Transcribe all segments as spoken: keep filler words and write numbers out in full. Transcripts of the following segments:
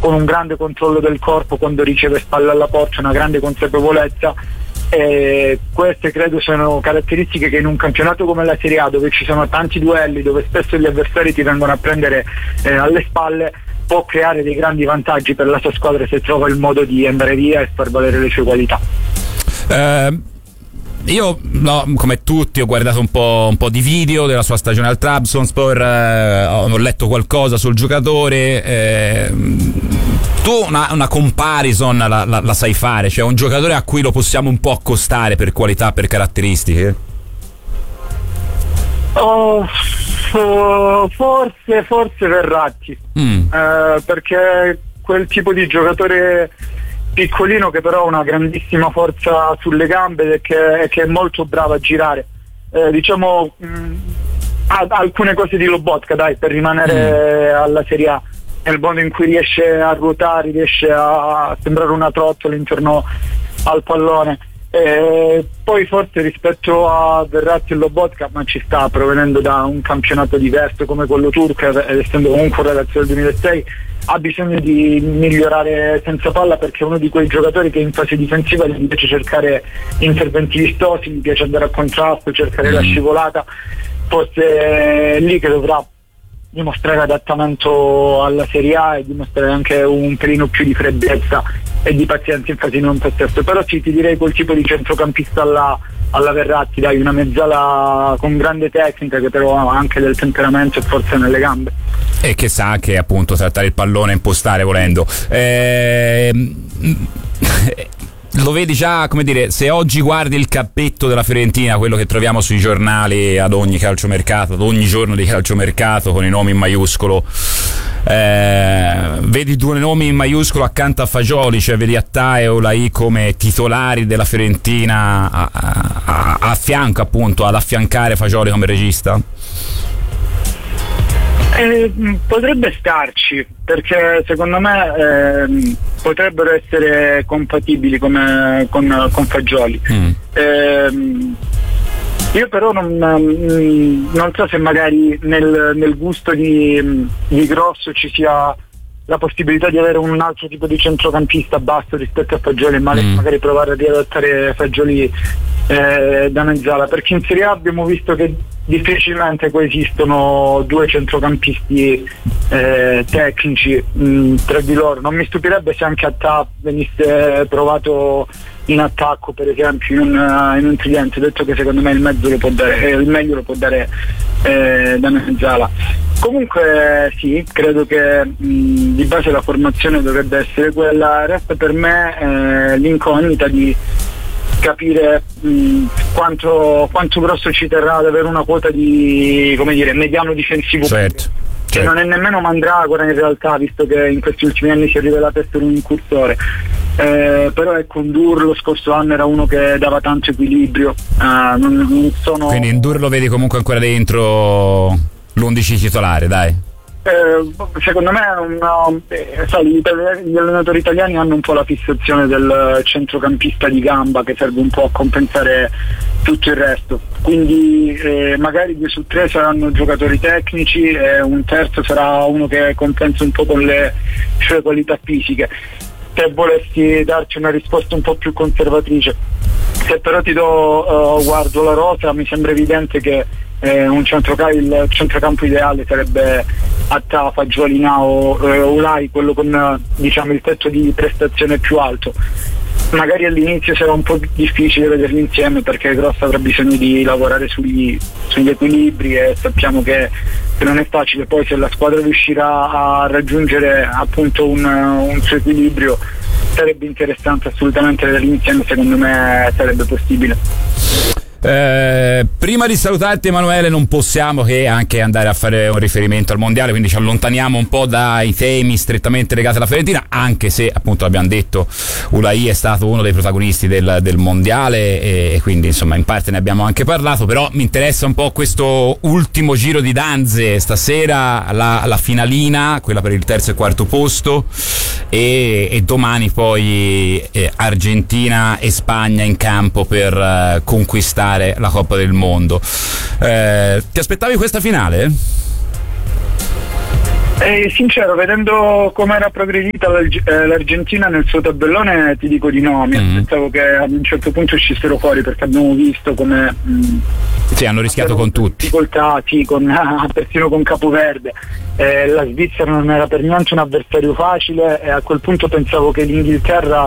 con un grande controllo del corpo quando riceve spalle alla porta, una grande consapevolezza. E queste credo sono caratteristiche che in un campionato come la Serie A, dove ci sono tanti duelli, dove spesso gli avversari ti vengono a prendere eh, alle spalle, può creare dei grandi vantaggi per la sua squadra se trova il modo di andare via e far valere le sue qualità. Uh... Io, no, come tutti, ho guardato un po', un po' di video della sua stagione al Trabzonspor, eh, ho letto qualcosa sul giocatore. Eh, tu una, una comparison la, la, la sai fare? Cioè un giocatore a cui lo possiamo un po' accostare per qualità, per caratteristiche? Oh, oh, forse, forse Verratti, mm. eh, perché quel tipo di giocatore piccolino che però ha una grandissima forza sulle gambe e che, che è molto bravo a girare, eh, diciamo mh, ha alcune cose di Lobotka, dai, per rimanere mm. alla Serie A, nel modo in cui riesce a ruotare, riesce a sembrare una trottola intorno al pallone. E poi forse rispetto a Verratti e Lobotka, ma ci sta, provenendo da un campionato diverso come quello turco ed essendo comunque un ragazzo del duemilasei, ha bisogno di migliorare senza palla, perché è uno di quei giocatori che in fase difensiva gli piace cercare interventi vistosi, gli piace andare a contrasto, cercare mm. la scivolata. Forse è lì che dovrà dimostrare adattamento alla Serie A e dimostrare anche un pelino più di freddezza e di pazienza in fase non possesso. Però sì, ti direi quel tipo di centrocampista alla, alla Verratti, dai, una mezzala con grande tecnica che però ha anche del temperamento e forza nelle gambe. E che sa anche appunto trattare il pallone e impostare volendo. Ehm... Lo vedi già, come dire, se oggi guardi il cappetto della Fiorentina, quello che troviamo sui giornali ad ogni calciomercato, ad ogni giorno di calciomercato, con i nomi in maiuscolo, eh, vedi due nomi in maiuscolo accanto a Fagioli, cioè vedi Attà e Olai come titolari della Fiorentina a, a, a, a fianco appunto, ad affiancare Fagioli come regista? Eh, potrebbe starci, perché secondo me eh, potrebbero essere compatibili come, con, con Fagioli. Mm. Eh, io però non, non so se magari nel, nel gusto di, di Grosso ci sia la possibilità di avere un altro tipo di centrocampista basso rispetto a Fagioli, ma mm. magari provare a riadattare Fagioli eh, da mezzala, perché in Serie A abbiamo visto che difficilmente coesistono due centrocampisti eh, tecnici mh, tra di loro. Non mi stupirebbe se anche Attà venisse provato in attacco, per esempio, in un, in un tridente, detto che secondo me il mezzo lo può dare, eh, il meglio lo può dare eh, da mezzala. Comunque sì, credo che mh, di base la formazione dovrebbe essere quella. Resta per me eh, l'incognita di capire mh, quanto, quanto Grosso ci terrà ad avere una quota di, come dire, mediano difensivo, certo, che certo. non è nemmeno Mandragora in realtà, visto che in questi ultimi anni si è rivelato essere un incursore. Eh, però ecco, Ndur lo scorso anno era uno che dava tanto equilibrio. Eh, non, non sono... Quindi Ndur lo vedi comunque ancora dentro l'undici titolare, dai? Eh, secondo me no, eh, sai, gli allenatori italiani hanno un po' la fissazione del centrocampista di gamba che serve un po' a compensare tutto il resto, quindi eh, magari due su tre saranno giocatori tecnici e un terzo sarà uno che compensa un po' con le sue qualità fisiche. Se volessi darci una risposta un po' più conservatrice, se però ti do uh, guardo la rosa, mi sembra evidente che eh, un centrocampo, il centrocampo ideale sarebbe Attà, Fagioli, Nao, eh, Olai, quello con diciamo il tetto di prestazione più alto. Magari all'inizio sarà un po' difficile vederli insieme, perché Grosso avrà bisogno di lavorare sugli, sugli equilibri e sappiamo che, che non è facile. Poi se la squadra riuscirà a raggiungere appunto un, un suo equilibrio, sarebbe interessante assolutamente vederli insieme, secondo me sarebbe possibile. Eh, prima di salutarti Emanuele, non possiamo che anche andare a fare un riferimento al mondiale, quindi ci allontaniamo un po' dai temi strettamente legati alla Fiorentina, anche se appunto l'abbiamo detto, Olai è stato uno dei protagonisti del, del mondiale e, e quindi insomma in parte ne abbiamo anche parlato. Però mi interessa un po' questo ultimo giro di danze stasera, la, la finalina, quella per il terzo e quarto posto, e, e domani poi eh, Argentina e Spagna in campo per eh, conquistare la Coppa del Mondo. Eh, ti aspettavi questa finale? Eh, sincero, vedendo come era progredita l'Argentina nel suo tabellone, ti dico di no. Mi mm. aspettavo che ad un certo punto uscissero fuori, perché abbiamo visto come mh, sì, hanno rischiato con tutti, difficoltà, sì, con, ah, persino con Capoverde. Eh, la Svizzera non era per niente un avversario facile, e a quel punto pensavo che l'Inghilterra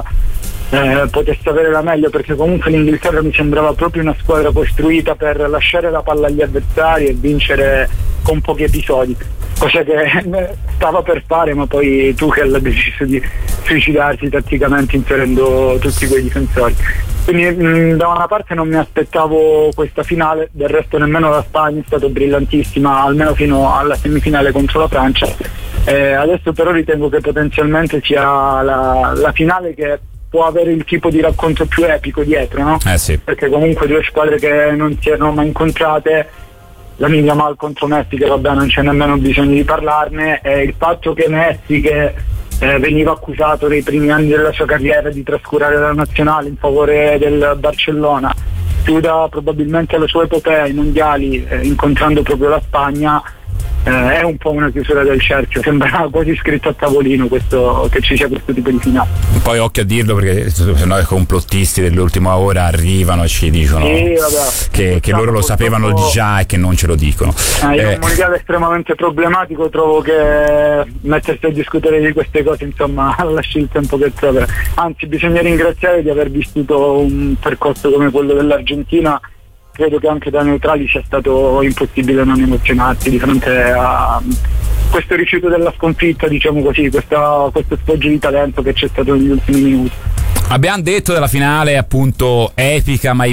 eh, potesse avere la meglio, perché comunque l'Inghilterra mi sembrava proprio una squadra costruita per lasciare la palla agli avversari e vincere con pochi episodi, cosa che stava per fare, ma poi Tuchel ha deciso di suicidarsi tatticamente inserendo tutti quei difensori. Quindi mh, da una parte non mi aspettavo questa finale, del resto nemmeno la Spagna è stata brillantissima, almeno fino alla semifinale contro la Francia. Eh, adesso però ritengo che potenzialmente sia la, la finale che può avere il tipo di racconto più epico dietro, no? Eh sì. Perché comunque due squadre che non si erano mai incontrate, la Yamal contro Messi, che vabbè non c'è nemmeno bisogno di parlarne, e il fatto che Messi, che eh, veniva accusato nei primi anni della sua carriera di trascurare la nazionale in favore del Barcellona, chiuda probabilmente la sua epopea ai mondiali eh, incontrando proprio la Spagna, eh, è un po' una chiusura del cerchio, sembra quasi scritto a tavolino questo, che ci sia questo tipo di finale. Poi occhio a dirlo, perché sennò i complottisti dell'ultima ora arrivano e ci dicono sì, vabbè, che, che loro lo sapevano già e che non ce lo dicono. Eh, eh. un mondiale estremamente problematico, trovo che mettersi a discutere di queste cose insomma lasci il tempo che trova, anzi bisogna ringraziare di aver vissuto un percorso come quello dell'Argentina. Credo che anche da neutrali sia stato impossibile non emozionarsi di fronte a questo rifiuto della sconfitta, diciamo così, questa, questo sfoggio di talento che c'è stato negli ultimi minuti. Abbiamo detto della finale appunto epica, mai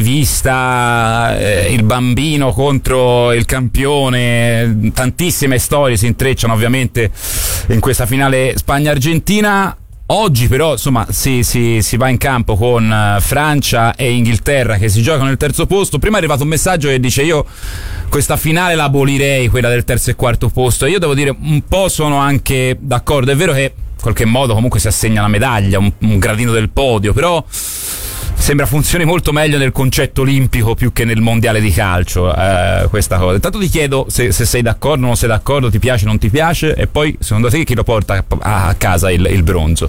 vista, eh, il bambino contro il campione, tantissime storie si intrecciano ovviamente in questa finale Spagna-Argentina. Oggi però insomma si, si, si va in campo con uh, Francia e Inghilterra che si giocano il terzo posto. Prima è arrivato un messaggio che dice: io questa finale la abolirei, quella del terzo e quarto posto. Io devo dire un po' sono anche d'accordo, è vero che in qualche modo comunque si assegna la medaglia, un, un gradino del podio, però sembra funzioni molto meglio nel concetto olimpico più che nel mondiale di calcio, eh, questa cosa. Intanto ti chiedo se, se sei d'accordo o non sei d'accordo, ti piace o non ti piace, e poi secondo te chi lo porta a, a casa il, il bronzo?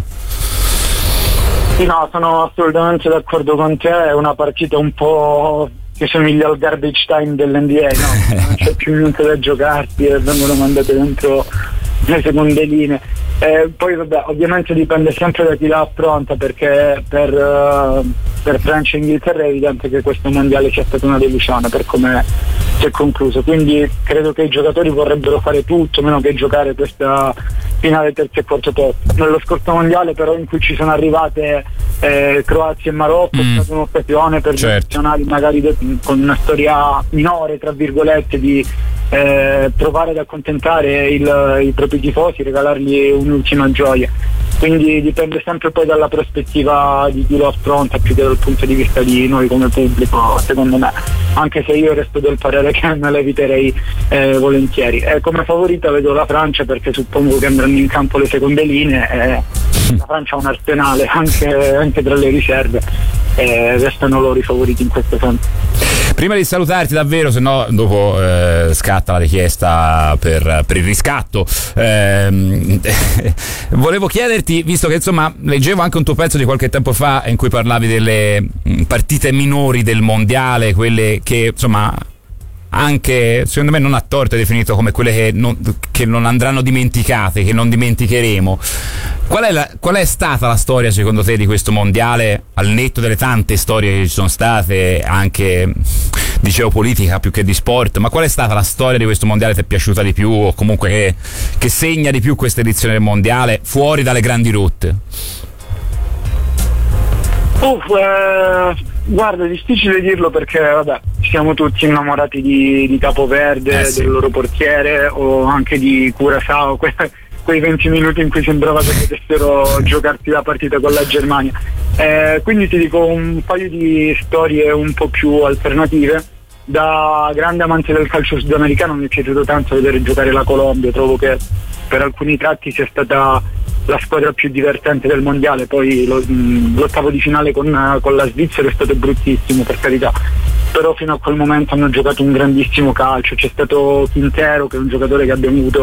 Sì, no, sono assolutamente d'accordo con te, è una partita un po' che somiglia al garbage time dell'N B A, no? Non c'è più niente da giocarsi e vengono mandate dentro le seconde linee. Eh, poi vabbè, ovviamente dipende sempre da chi la affronta, perché per, uh, per Francia e Inghilterra è evidente che questo mondiale sia stata una delusione per come si è concluso, quindi credo che i giocatori vorrebbero fare tutto meno che giocare questa finale terzo e quarto posto. Nello scorso mondiale però, in cui ci sono arrivate eh, Croazia e Marocco, mm. è stata un'occasione per certo. i nazionali magari de- con una storia minore tra virgolette di Eh, provare ad accontentare il, i propri tifosi, regalargli un'ultima gioia, quindi dipende sempre poi dalla prospettiva di chi lo affronta più che dal punto di vista di noi come pubblico, secondo me, anche se io resto del parere che me la eviterei eh, volentieri. Eh, come favorita vedo la Francia, perché suppongo che andranno in campo le seconde linee, eh, la Francia ha un arsenale anche, anche tra le riserve, eh, restano loro i favoriti in questo senso. Prima di salutarti davvero, se no dopo eh, scatta la richiesta per, per il riscatto, eh, volevo chiederti, visto che insomma leggevo anche un tuo pezzo di qualche tempo fa in cui parlavi delle partite minori del mondiale, quelle che insomma anche secondo me non a torto è definito come quelle che non, che non andranno dimenticate, che non dimenticheremo. Qual è, la, qual è stata la storia secondo te di questo mondiale, al netto delle tante storie che ci sono state anche di geopolitica più che di sport, ma qual è stata la storia di questo mondiale che ti è piaciuta di più, o comunque che, che segna di più questa edizione del mondiale fuori dalle grandi rotte? Uff, eh, guarda, è difficile dirlo perché vabbè, siamo tutti innamorati di, di Capoverde, eh sì. del loro portiere, o anche di Curaçao, que- quei venti minuti in cui sembrava che potessero giocarsi la partita con la Germania. Eh, quindi ti dico un paio di storie un po' più alternative. Da grande amante del calcio sudamericano mi è piaciuto tanto vedere giocare la Colombia, trovo che per alcuni tratti sia stata la squadra più divertente del mondiale. Poi lo, mh, l'ottavo di finale con, con la Svizzera è stato bruttissimo, per carità, però fino a quel momento hanno giocato un grandissimo calcio. C'è stato Quintero, che è un giocatore che abbiamo avuto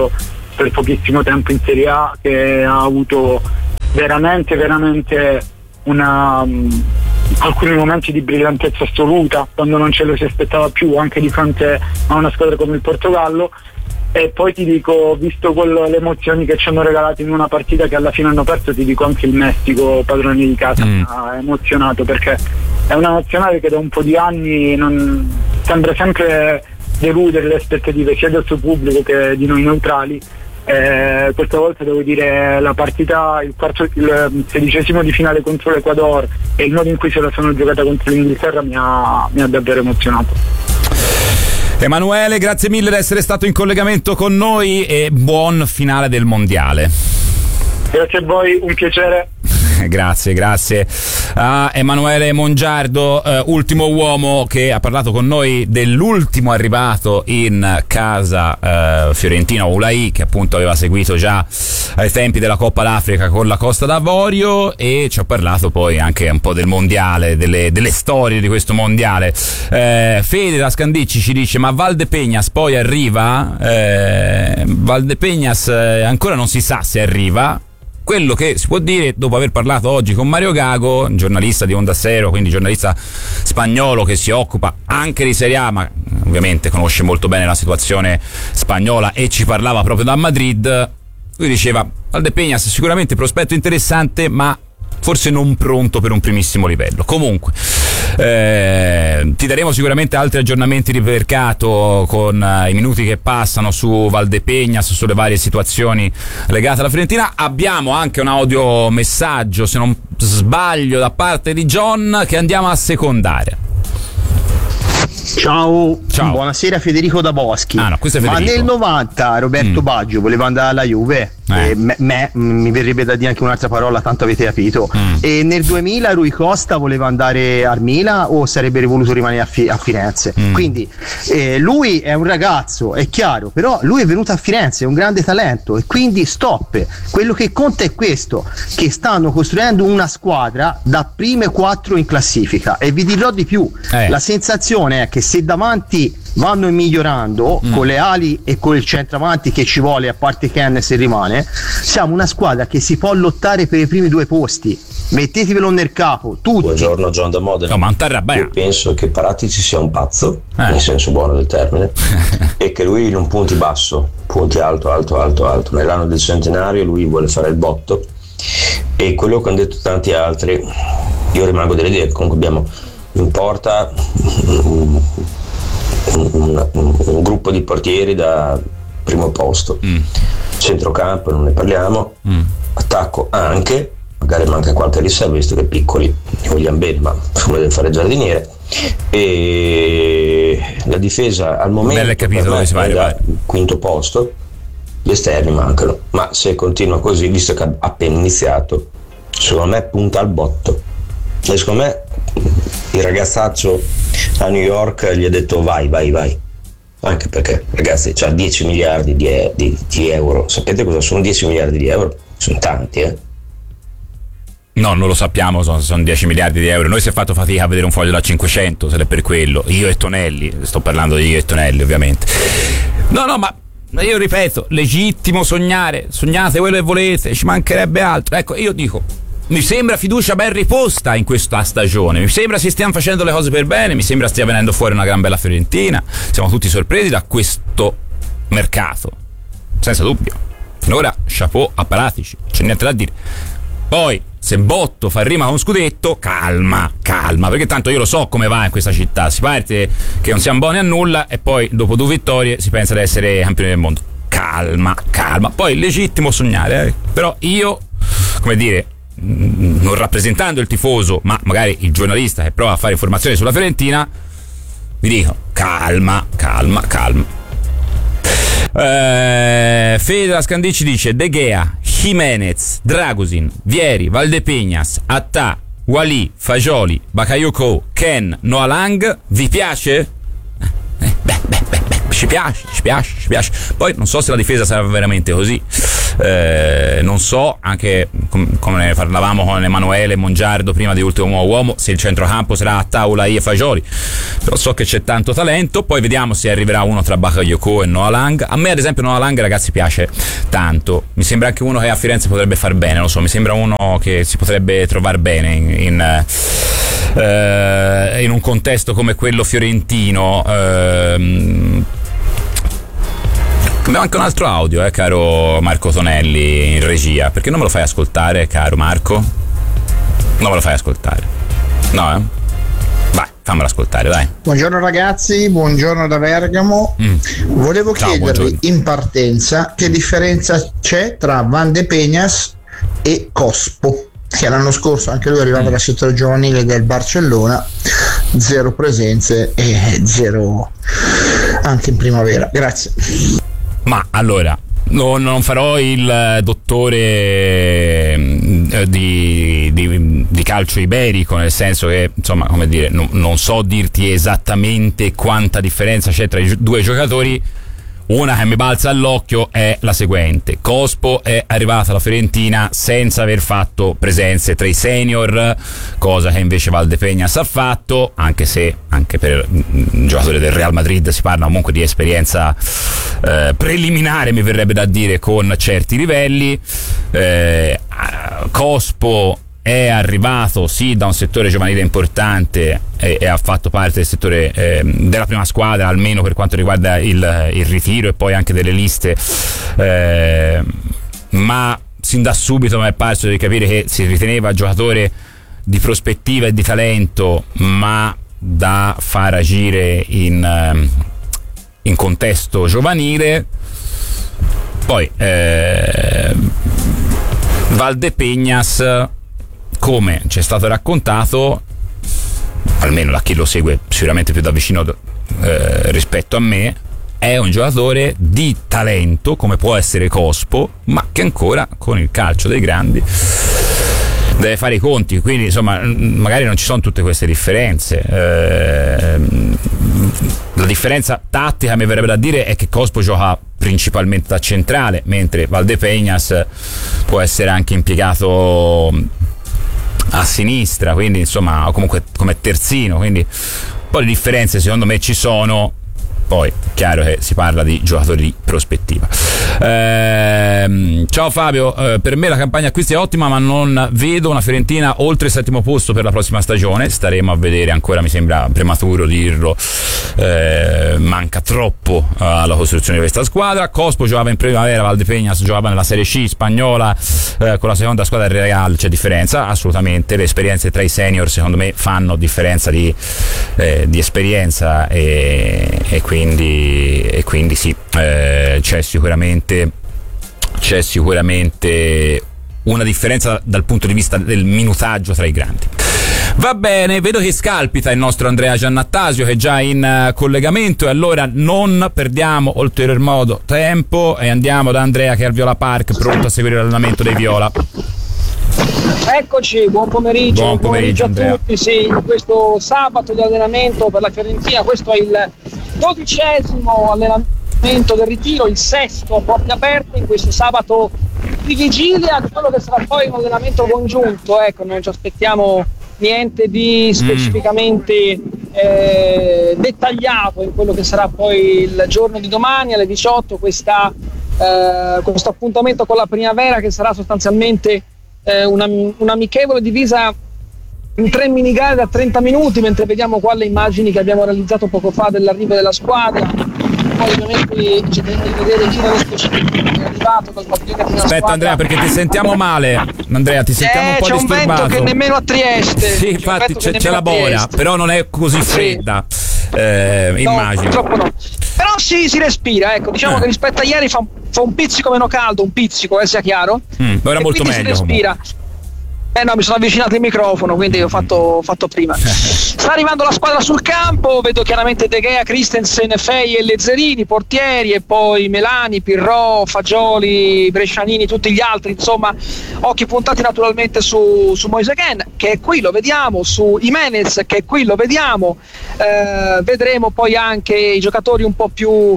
per pochissimo tempo in Serie A, che ha avuto veramente veramente una um, alcuni momenti di brillantezza assoluta quando non ce lo si aspettava più, anche di fronte a una squadra come il Portogallo. E poi ti dico, visto quello, le emozioni che ci hanno regalato in una partita che alla fine hanno perso, ti dico anche il Messico, padroni di casa, mm. ha emozionato, perché è una nazionale che da un po' di anni non, sembra sempre deludere le aspettative sia del suo pubblico che di noi neutrali. Eh, questa volta devo dire la partita, il, quarto, il sedicesimo di finale contro l'Ecuador e il modo in cui se la sono giocata contro l'Inghilterra mi ha, mi ha davvero emozionato. Emanuele, grazie mille di essere stato in collegamento con noi e buon finale del mondiale. Grazie a voi, un piacere. Grazie, grazie a Emanuele Mongiardo, eh, ultimo uomo che ha parlato con noi dell'ultimo arrivato in casa eh, fiorentino, Ulai, che appunto aveva seguito già ai tempi della Coppa d'Africa con la Costa d'Avorio, e ci ha parlato poi anche un po' del mondiale, delle, delle storie di questo mondiale. eh, Fede da Scandicci ci dice: ma Valdepeñas poi arriva? eh, Valdepeñas eh, ancora non si sa se arriva. Quello che si può dire, dopo aver parlato oggi con Mario Gago, giornalista di Onda Cero, quindi giornalista spagnolo che si occupa anche di Serie A, ma ovviamente conosce molto bene la situazione spagnola e ci parlava proprio da Madrid, lui diceva: Valdepeñas sicuramente prospetto interessante, ma forse non pronto per un primissimo livello. Comunque eh, ti daremo sicuramente altri aggiornamenti di mercato con eh, i minuti che passano su Valdepeñas, sulle varie situazioni legate alla Fiorentina. Abbiamo anche un audio messaggio, se non sbaglio, da parte di John, che andiamo a secondare. Ciao, Ciao. Buonasera, Federico da Boschi. Ah, no, questo è Federico. Ma nel novanta Roberto mm. Baggio voleva andare alla Juve, eh. e me, me mi verrebbe da dire anche un'altra parola, tanto avete capito. Mm. E nel duemila Rui Costa voleva andare al Milan o sarebbe voluto rimanere a, Fi- a Firenze. Mm. Quindi eh, lui è un ragazzo, è chiaro, però lui è venuto a Firenze, è un grande talento, e quindi stop. Quello che conta è questo, che stanno costruendo una squadra da prime quattro in classifica, e vi dirò di più, eh. la sensazione è che se davanti vanno migliorando mm. con le ali e con il centravanti che ci vuole, a parte Ken se rimane, siamo una squadra che si può lottare per i primi due posti. Mettetevelo nel capo tutti. Buongiorno, John da Modena. No, Io penso che Paratici sia un pazzo, eh. nel senso buono del termine, e che lui non punti basso, punti alto, alto, alto, alto. Nell'anno del centenario lui vuole fare il botto, e quello che hanno detto tanti altri, io rimango dell'idea che comunque abbiamo in porta un, un, un, un gruppo di portieri da primo posto, mm. centrocampo non ne parliamo, mm. attacco anche, magari manca qualche riserva visto che piccoli li vogliamo bene, ma come deve fare il giardiniere, e la difesa al momento capito, per me è da quinto posto, gli esterni mancano, ma se continua così, visto che ha appena iniziato, secondo me punta al botto. E secondo me il ragazzaccio a New York gli ha detto vai, vai, vai, anche perché ragazzi c'ha dieci miliardi di, e- di, di euro. Sapete cosa sono dieci miliardi di euro? Sono tanti, eh? No, non lo sappiamo, sono, sono dieci miliardi di euro. Noi si è fatto fatica a vedere un foglio da cinquecento, se è per quello. Io e Tonelli, sto parlando di io e Tonelli ovviamente. No, no, ma io ripeto, legittimo sognare, sognate quello che volete, ci mancherebbe altro. Ecco, io dico, mi sembra fiducia ben riposta in questa stagione, mi sembra si stiano facendo le cose per bene, mi sembra stia venendo fuori una gran bella Fiorentina, siamo tutti sorpresi da questo mercato, senza dubbio. Finora chapeau a Paratici, c'è niente da dire. Poi se Botto fa rima con scudetto, calma, calma, perché tanto io lo so come va in questa città, si parte che non siamo buoni a nulla e poi dopo due vittorie si pensa di essere campioni del mondo. Calma, calma, poi legittimo sognare, eh. Però io, come dire, non rappresentando il tifoso, ma magari il giornalista che prova a fare informazioni sulla Fiorentina, vi dico calma, calma, calma. Eh, Fede da Scandicci dice: De Gea, Jimenez, Dragusin, Vieri, Valdepeñas, Attà, Wali, Fagioli, Bakayoko, Ken, Noah Lang. Vi piace? Eh, beh, beh, beh, beh, ci piace, ci piace, ci piace. Poi non so se la difesa sarà veramente così. Eh, non so, anche com- come ne parlavamo con Emanuele Mongiardo prima di Ultimo Uomo, se il centrocampo sarà a Tavola e Fagioli, però so che c'è tanto talento. Poi vediamo se arriverà uno tra Bakayoko e Noah Lang. A me ad esempio Noah Lang, ragazzi, piace tanto, mi sembra anche uno che a Firenze potrebbe far bene, non so, mi sembra uno che si potrebbe trovare bene in, in, uh, in un contesto come quello fiorentino. uh, Abbiamo anche un altro audio, eh, caro Marco Tonelli in regia. Perché non me lo fai ascoltare, caro Marco? Non me lo fai ascoltare? No, eh? Vai, fammelo ascoltare, dai. Buongiorno ragazzi, buongiorno da Bergamo. Mm. Volevo Ciao, chiedervi buongiorno. in partenza che differenza c'è tra Van de Peñas e Cospo, che l'anno scorso anche lui arrivava mm. dal settore giovanile del Barcellona, zero presenze e zero anche in primavera. Grazie. Ma allora, no, non farò il dottore eh, di, di, di calcio iberico, nel senso che, insomma, come dire, no, non so dirti esattamente quanta differenza c'è tra i due giocatori. Una che mi balza all'occhio è la seguente: Cospo è arrivata alla Fiorentina senza aver fatto presenze tra i senior, cosa che invece Valdepeñas ha fatto, anche se anche per un giocatore del Real Madrid si parla comunque di esperienza eh, preliminare, mi verrebbe da dire, con certi livelli. eh, Cospo è arrivato sì da un settore giovanile importante e, e ha fatto parte del settore eh, della prima squadra, almeno per quanto riguarda il, il ritiro e poi anche delle liste, eh, ma sin da subito mi è parso di capire che si riteneva giocatore di prospettiva e di talento, ma da far agire in, in contesto giovanile. Poi eh, Valdepeñas, come ci è stato raccontato, almeno da chi lo segue sicuramente più da vicino eh, rispetto a me, è un giocatore di talento come può essere Cospo, ma che ancora con il calcio dei grandi deve fare i conti, quindi insomma magari non ci sono tutte queste differenze. Eh, la differenza tattica, mi verrebbe da dire, è che Cospo gioca principalmente da centrale, mentre Valdepeñas può essere anche impiegato a sinistra, quindi insomma, o comunque come terzino, quindi un po' di differenze secondo me ci sono. Poi chiaro che si parla di giocatori di prospettiva. Ehm, ciao Fabio, eh, per me la campagna acquisti è ottima, ma non vedo una Fiorentina oltre il settimo posto per la prossima stagione. Staremo a vedere, ancora mi sembra prematuro dirlo, eh, manca troppo alla costruzione di questa squadra. Cospo giocava in primavera, Valdepeñas giocava nella Serie C spagnola, eh, con la seconda squadra del Real. C'è differenza? Assolutamente. Le esperienze tra i senior secondo me fanno differenza di, eh, di esperienza e, e quindi Quindi, e quindi sì, eh, c'è sicuramente c'è sicuramente una differenza dal punto di vista del minutaggio tra i grandi. Va bene, vedo che scalpita il nostro Andrea Giannattasio, che è già in uh, collegamento, e allora non perdiamo oltre il modo tempo e andiamo da Andrea, che è al Viola Park, pronto a seguire l'allenamento dei Viola. Eccoci, buon pomeriggio, buon pomeriggio, buon pomeriggio a tutti. Sì, questo sabato di allenamento per la Fiorentina, questo è il dodicesimo allenamento del ritiro, il sesto a porte aperte in questo sabato di vigilia di quello che sarà poi un allenamento congiunto. Ecco, non ci aspettiamo niente di specificamente eh, dettagliato in quello che sarà poi il giorno di domani alle diciotto, questa, eh, questo appuntamento con la primavera, che sarà sostanzialmente eh, una, un'amichevole divisa in tre mini gare da trenta minuti, mentre vediamo qua le immagini che abbiamo realizzato poco fa dell'arrivo della squadra. Poi ovviamente cerchiamo di vedere chi nello specifico è arrivato dal padiglione della Aspetta squadra. Andrea, perché ti sentiamo male. Andrea, ti sentiamo eh, un po' c'è disturbato. C'è un vento che nemmeno a Trieste. Sì, infatti c'è, c'è la bora, però non è così fredda, sì. eh, immagino. No, purtroppo no. Però sì, si respira, ecco, diciamo eh. che rispetto a ieri fa, fa un pizzico meno caldo, un pizzico, eh, sia chiaro. Mm, ora e molto meglio. Si respira. Comunque. Eh no, mi sono avvicinato il microfono, quindi ho fatto, fatto prima. Sta arrivando la squadra sul campo, vedo chiaramente De Gea, Christensen, Fei e Lezzerini, portieri, e poi Melani, Pirro, Fagioli, Brescianini, tutti gli altri, insomma, occhi puntati naturalmente su, su Moise Kean, che è qui, lo vediamo, su Jimenez, che è qui, lo vediamo, eh, vedremo poi anche i giocatori un po' più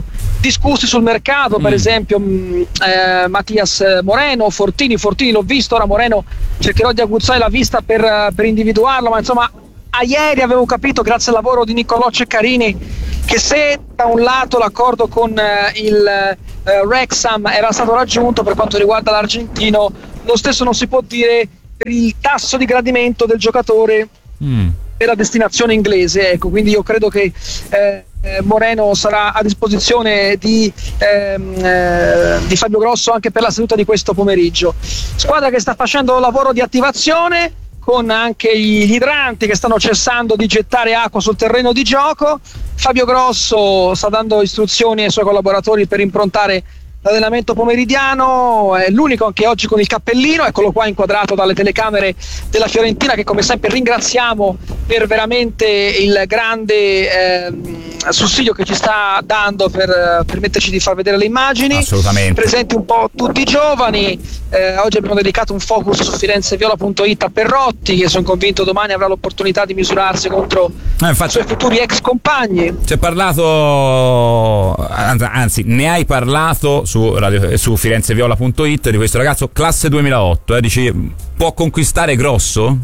discussi sul mercato, per mm. esempio mh, eh, Mattias Moreno, Fortini, Fortini l'ho visto, ora Moreno cercherò di aguzzare la vista per, per individuarlo, ma insomma a ieri avevo capito, grazie al lavoro di Niccolò Ceccarini, che se da un lato l'accordo con eh, il eh, Wrexham era stato raggiunto per quanto riguarda l'argentino, lo stesso non si può dire per il tasso di gradimento del giocatore mm. per la destinazione inglese, ecco, quindi io credo che eh, Moreno sarà a disposizione di, ehm, eh, di Fabio Grosso anche per la seduta di questo pomeriggio. Squadra che sta facendo lavoro di attivazione con anche gli idranti che stanno cessando di gettare acqua sul terreno di gioco. Fabio Grosso sta dando istruzioni ai suoi collaboratori per improntare l'allenamento pomeridiano, è l'unico anche oggi con il cappellino, eccolo qua inquadrato dalle telecamere della Fiorentina, che come sempre ringraziamo per veramente il grande eh, sussidio che ci sta dando per permetterci di far vedere le immagini. Assolutamente. Presenti un po' tutti i giovani, eh, oggi abbiamo dedicato un focus su firenzeviola punto it a Perrotti, che sono convinto domani avrà l'opportunità di misurarsi contro eh, infatti, i suoi futuri ex compagni. Ci hai parlato, anzi ne hai parlato su, radio, su firenzeviola punto it di questo ragazzo classe duemilaotto, eh, dici può conquistare Grosso?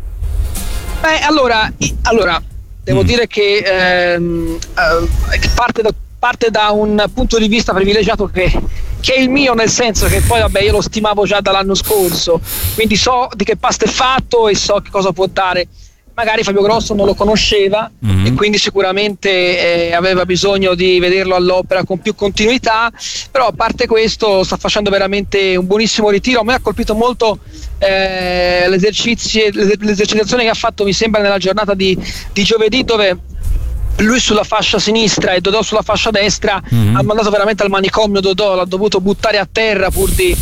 Beh, allora, allora devo mm. dire che ehm, eh, parte, da, parte da un punto di vista privilegiato che, che è il mio, nel senso che poi vabbè io lo stimavo già dall'anno scorso, quindi so di che pasta è fatto e so che cosa può dare. Magari Fabio Grosso non lo conosceva mm-hmm. e quindi sicuramente eh, aveva bisogno di vederlo all'opera con più continuità, però a parte questo sta facendo veramente un buonissimo ritiro. A me ha colpito molto eh, l'esercitazione che ha fatto, mi sembra, nella giornata di, di giovedì, dove lui sulla fascia sinistra e Dodò sulla fascia destra mm-hmm. ha mandato veramente al manicomio Dodò, l'ha dovuto buttare a terra pur di,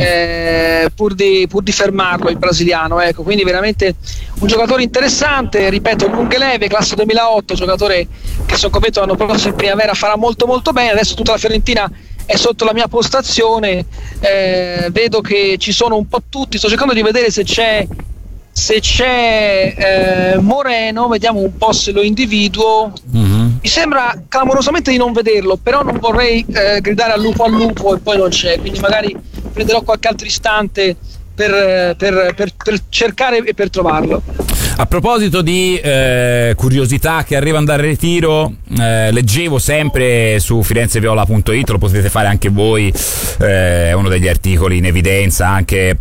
eh, pur di, pur di fermarlo il brasiliano, ecco, quindi veramente un giocatore interessante, ripeto, lunghe leve, classe duemilaotto, giocatore che sono convinto l'anno prossimo in primavera farà molto molto bene. Adesso tutta la Fiorentina è sotto la mia postazione, eh, vedo che ci sono un po' tutti, sto cercando di vedere se c'è se c'è eh, Moreno, vediamo un po' se lo individuo. Mm-hmm. Mi sembra clamorosamente di non vederlo, però non vorrei eh, gridare al lupo al lupo e poi non c'è, quindi magari prenderò qualche altro istante per, per, per, per cercare e per trovarlo. A proposito di eh, curiosità che arrivano dal ritiro, eh, leggevo sempre su firenzeviola punto it, lo potete fare anche voi, è eh, uno degli articoli in evidenza anche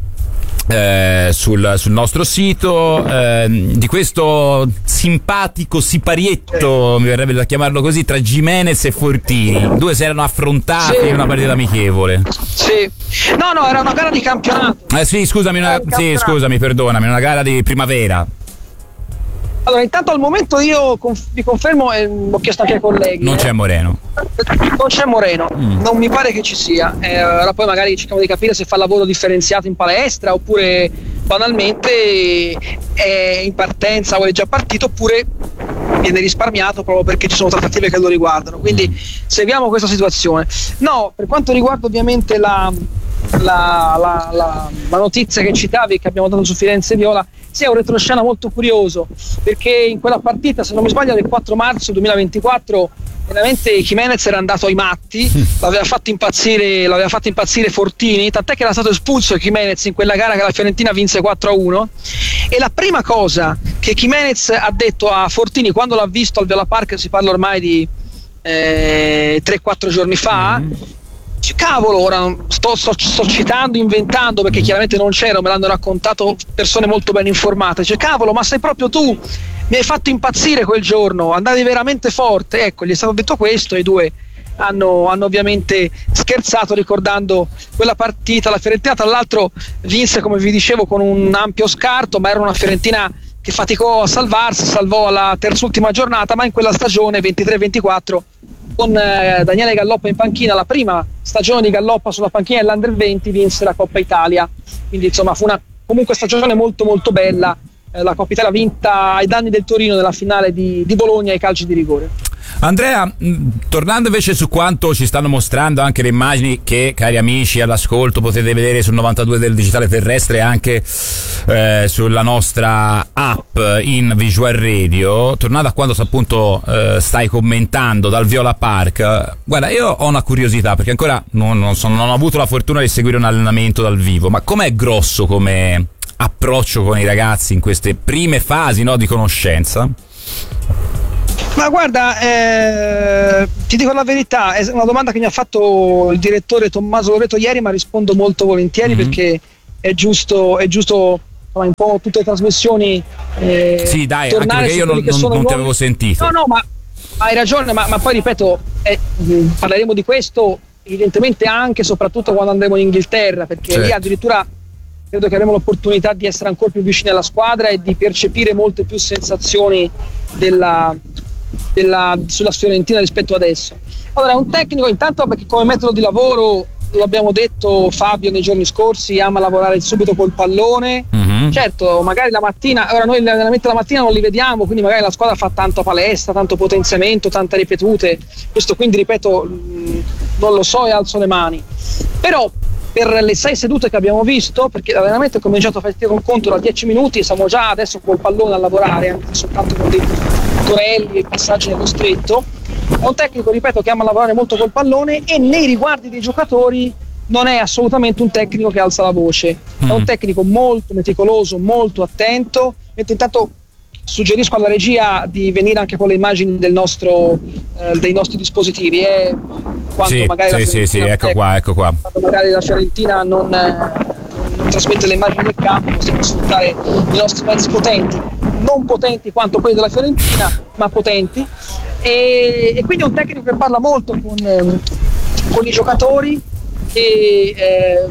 Eh, sul, sul nostro sito, eh, di questo simpatico siparietto, mi verrebbe da chiamarlo così, tra Gimenez e Fortini. Due si erano affrontati sì. in una partita amichevole. Sì. No, no, era una gara di campionato. Eh sì, scusami, una, sì, scusami, perdonami, una gara di primavera. Allora, intanto al momento io conf- vi confermo, e eh, ho chiesto anche ai colleghi. Non eh. c'è Moreno. Non c'è Moreno, mm. non mi pare che ci sia. Eh, ora poi magari cerchiamo di capire se fa lavoro differenziato in palestra oppure banalmente è in partenza o è già partito oppure viene risparmiato proprio perché ci sono trattative che lo riguardano. Quindi seguiamo questa situazione. No, per quanto riguarda ovviamente la, la, la, la, la notizia che citavi, che abbiamo dato su Firenze Viola, sì, è un retroscena molto curioso, perché in quella partita, se non mi sbaglio, del quattro marzo duemilaventiquattro, veramente Gimenez era andato ai matti, l'aveva fatto impazzire, l'aveva fatto impazzire Fortini, tant'è che era stato espulso Gimenez in quella gara che la Fiorentina vinse quattro a uno. E la prima cosa che Gimenez ha detto a Fortini quando l'ha visto al Viola Park, si parla ormai di eh, tre quattro giorni fa, mm. cavolo, ora sto, sto, sto citando, inventando, perché chiaramente non c'ero, me l'hanno raccontato persone molto ben informate, cioè cavolo, ma sei proprio tu, mi hai fatto impazzire quel giorno, andavi veramente forte. Ecco, gli è stato detto questo e i due hanno, hanno ovviamente scherzato ricordando quella partita. La Fiorentina tra l'altro vinse, come vi dicevo, con un ampio scarto, ma era una Fiorentina che faticò a salvarsi, salvò alla terzultima giornata, ma in quella stagione ventitré ventiquattro con eh, Daniele Galloppa in panchina, la prima stagione di Galloppa sulla panchina dell'Under venti, vinse la Coppa Italia, quindi insomma fu una comunque stagione molto molto bella, eh, la Coppa Italia vinta ai danni del Torino nella finale di, di Bologna ai calci di rigore. Andrea, mh, tornando invece su quanto ci stanno mostrando anche le immagini che, cari amici all'ascolto, potete vedere sul novantadue del digitale terrestre, anche eh, sulla nostra app in Visual Radio. Tornato a quando appunto eh, stai commentando dal Viola Park, guarda, io ho una curiosità perché ancora non, non, sono, non ho avuto la fortuna di seguire un allenamento dal vivo, ma com'è grosso come approccio con i ragazzi in queste prime fasi, no, di conoscenza? Ma guarda, eh, ti dico la verità, è una domanda che mi ha fatto il direttore Tommaso Loreto ieri, ma rispondo molto volentieri, mm-hmm. perché è giusto, è giusto un po' tutte le trasmissioni. Eh, sì, dai, anche perché io non, non, non ti avevo sentito. No, no, ma hai ragione, ma, ma poi ripeto, eh, parleremo di questo evidentemente anche e soprattutto quando andremo in Inghilterra, perché certo. lì addirittura credo che avremo l'opportunità di essere ancora più vicini alla squadra e di percepire molte più sensazioni della, della, sulla Fiorentina rispetto adesso. Allora, è un tecnico intanto perché come metodo di lavoro, lo abbiamo detto Fabio nei giorni scorsi, ama lavorare subito col pallone. Mm-hmm. Certo, magari la mattina, ora noi allenamenti la mattina non li vediamo, quindi magari la squadra fa tanto palestra, tanto potenziamento, tante ripetute, questo quindi ripeto mh, non lo so e alzo le mani, però per le sei sedute che abbiamo visto, perché l'allenamento è cominciato a fare un conto da dieci minuti e siamo già adesso col pallone a lavorare, anche soltanto con dei torelli e passaggi nello stretto. È un tecnico, ripeto, che ama lavorare molto col pallone e nei riguardi dei giocatori non è assolutamente un tecnico che alza la voce, mm. è un tecnico molto meticoloso, molto attento. Mentre intanto suggerisco alla regia di venire anche con le immagini del nostro, eh, dei nostri dispositivi, eh, quando sì, magari sì, sì, sì, ecco qua, ecco qua. Quando magari la Fiorentina non, eh, non trasmette le immagini del campo, possiamo sfruttare i nostri mezzi potenti, non potenti quanto quelli della Fiorentina, ma potenti, e, e quindi è un tecnico che parla molto con, eh, con i giocatori e eh,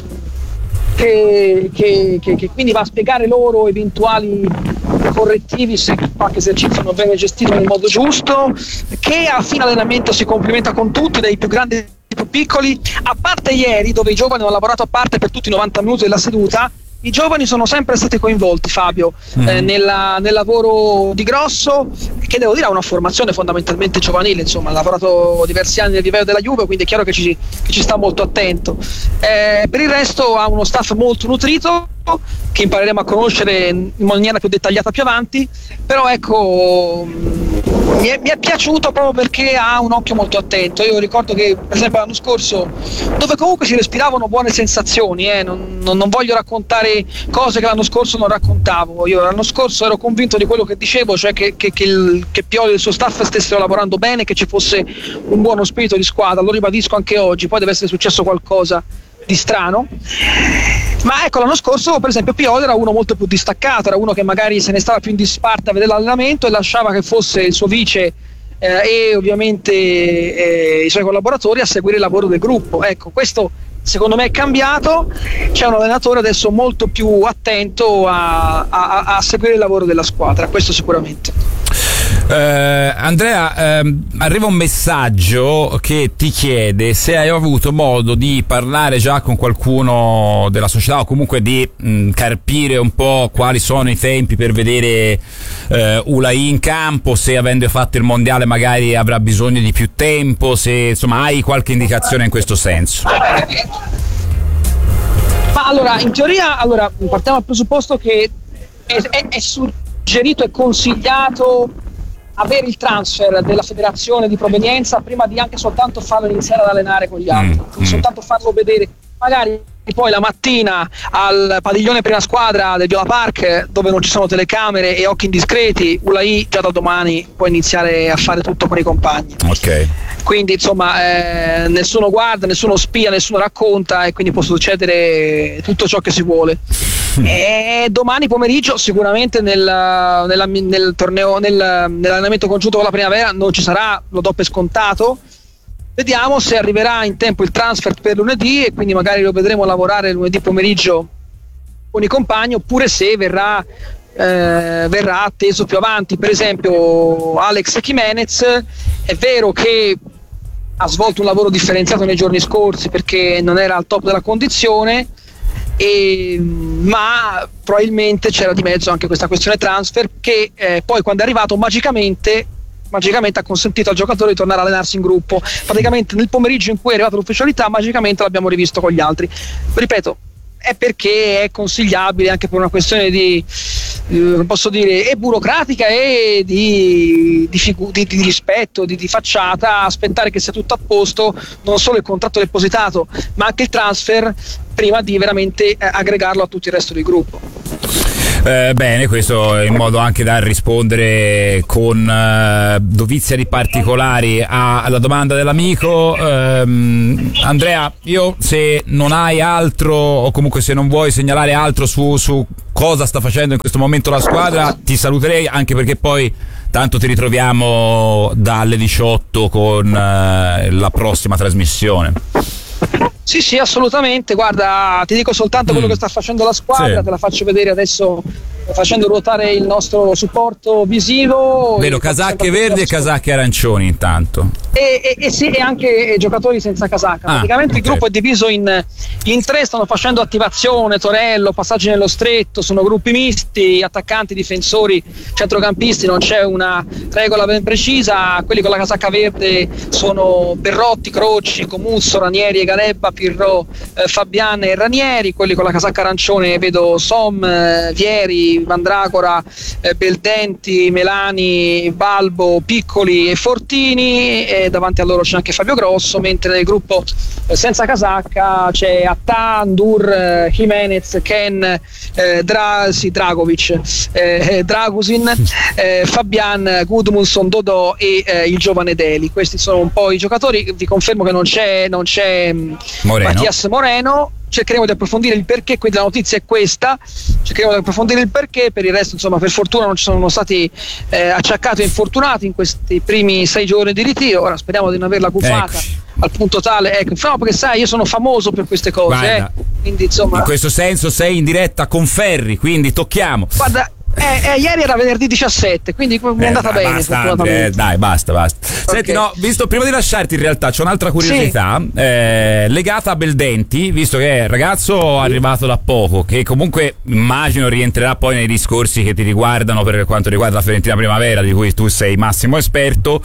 Che, che, che, che quindi va a spiegare loro eventuali correttivi se qualche esercizio non viene gestito nel modo giusto, che a fine allenamento si complimenta con tutti, dai più grandi ai più piccoli, a parte ieri dove i giovani hanno lavorato a parte per tutti i novanta minuti della seduta. I giovani sono sempre stati coinvolti, Fabio, mm. eh, nella, nel lavoro di Grosso, che devo dire ha una formazione fondamentalmente giovanile, insomma ha lavorato diversi anni nel livello della Juve, quindi è chiaro che ci, che ci sta molto attento. Eh, per il resto ha uno staff molto nutrito che impareremo a conoscere in maniera più dettagliata più avanti, però ecco mi è, mi è piaciuto proprio perché ha un occhio molto attento. Io ricordo che per esempio l'anno scorso, dove comunque si respiravano buone sensazioni, eh, non, non, non voglio raccontare cose che l'anno scorso non raccontavo, io l'anno scorso ero convinto di quello che dicevo, cioè che, che, che, il, che Pioli e il suo staff stessero lavorando bene, che ci fosse un buono spirito di squadra, lo ribadisco anche oggi, poi deve essere successo qualcosa di strano, ma ecco l'anno scorso per esempio Pioli era uno molto più distaccato, era uno che magari se ne stava più in disparte a vedere l'allenamento e lasciava che fosse il suo vice eh, e ovviamente eh, i suoi collaboratori a seguire il lavoro del gruppo. Ecco, questo secondo me è cambiato, c'è un allenatore adesso molto più attento a, a, a seguire il lavoro della squadra, questo sicuramente. Uh, Andrea, uh, arriva un messaggio che ti chiede se hai avuto modo di parlare già con qualcuno della società o comunque di mh, carpire un po' quali sono i tempi per vedere uh, Ulai in campo, se avendo fatto il mondiale magari avrà bisogno di più tempo, se insomma hai qualche indicazione in questo senso. Ma allora, in teoria, allora partiamo dal presupposto che è, è, è suggerito e consigliato avere il transfer della federazione di provenienza prima di anche soltanto farlo iniziare ad allenare con gli altri, mm, mm. soltanto farlo vedere magari poi la mattina al padiglione prima squadra del Viola Park, dove non ci sono telecamere e occhi indiscreti. Ulai già da domani può iniziare a fare tutto con i compagni. Ok. Quindi insomma eh, nessuno guarda, nessuno spia, nessuno racconta, e quindi può succedere tutto ciò che si vuole. E domani pomeriggio sicuramente nel, nella, nel torneo, nel, nell'allenamento congiunto con la primavera non ci sarà, lo do per scontato. Vediamo se arriverà in tempo il transfer per lunedì e quindi magari lo vedremo lavorare lunedì pomeriggio con i compagni, oppure se verrà eh, verrà atteso più avanti. Per esempio Alex Jimenez è vero che ha svolto un lavoro differenziato nei giorni scorsi perché non era al top della condizione, e, ma probabilmente c'era di mezzo anche questa questione transfer che eh, poi quando è arrivato magicamente magicamente ha consentito al giocatore di tornare a allenarsi in gruppo. Praticamente nel pomeriggio in cui è arrivata l'ufficialità magicamente l'abbiamo rivisto con gli altri. Ripeto, è perché è consigliabile anche per una questione di eh, posso dire e burocratica e di, di, figu- di, di rispetto, di, di facciata, aspettare che sia tutto a posto, non solo il contratto depositato ma anche il transfer, prima di veramente eh, aggregarlo a tutto il resto del gruppo. Eh, bene, questo in modo anche da rispondere con eh, dovizia di particolari a, alla domanda dell'amico. ehm, Andrea, io se non hai altro o comunque se non vuoi segnalare altro su, su cosa sta facendo in questo momento la squadra, ti saluterei, anche perché poi tanto ti ritroviamo dalle diciotto con eh, la prossima trasmissione. Sì, sì, assolutamente. Guarda, ti dico soltanto mm. quello che sta facendo la squadra, sì. Te la faccio vedere adesso facendo ruotare il nostro supporto visivo. Vedo casacche verdi e casacche arancioni intanto. E, e, e sì, e anche giocatori senza casacca. Ah, Praticamente okay. Il gruppo è diviso in, in tre, stanno facendo attivazione, torello, passaggi nello stretto, sono gruppi misti, attaccanti, difensori, centrocampisti, non c'è una regola ben precisa. Quelli con la casacca verde sono Berrotti, Croci, Comuzzo, Ranieri e Garebba, Pirro, eh, Fabian e Ranieri. Quelli con la casacca arancione vedo Som, eh, Vieri, Mandragora, eh, Beldenti, Melani, Balbo, Piccoli e Fortini, e davanti a loro c'è anche Fabio Grosso, mentre nel gruppo eh, senza casacca c'è Attà, Ndur, eh, Jimenez, Ken, eh, Dra- sì, Dragovic, eh, Dragusin, eh, Fabian, Gudmundsson, Dodò e eh, il giovane Deli. Questi sono un po' i giocatori. Vi confermo che non c'è, non c'è Moreno. Mattias Moreno. Cercheremo di approfondire il perché, quindi la notizia è questa, cercheremo di approfondire il perché. Per il resto, insomma, per fortuna non ci sono stati eh, acciaccati e infortunati in questi primi sei giorni di ritiro. Ora speriamo di non averla cufata Eccoci. al punto tale, ecco, no, perché sai, io sono famoso per queste cose, eh, quindi insomma, in questo senso sei in diretta con Ferri, quindi tocchiamo. Guarda, Eh, eh, ieri era venerdì diciassette, quindi mi è andata eh, bene. Basta, eh, dai, basta, basta. Okay. Senti, no, visto, prima di lasciarti, in realtà c'è un'altra curiosità sì. eh, legata a Beldenti, visto che è il ragazzo arrivato da poco, che comunque immagino rientrerà poi nei discorsi che ti riguardano per quanto riguarda la Fiorentina Primavera, di cui tu sei massimo esperto.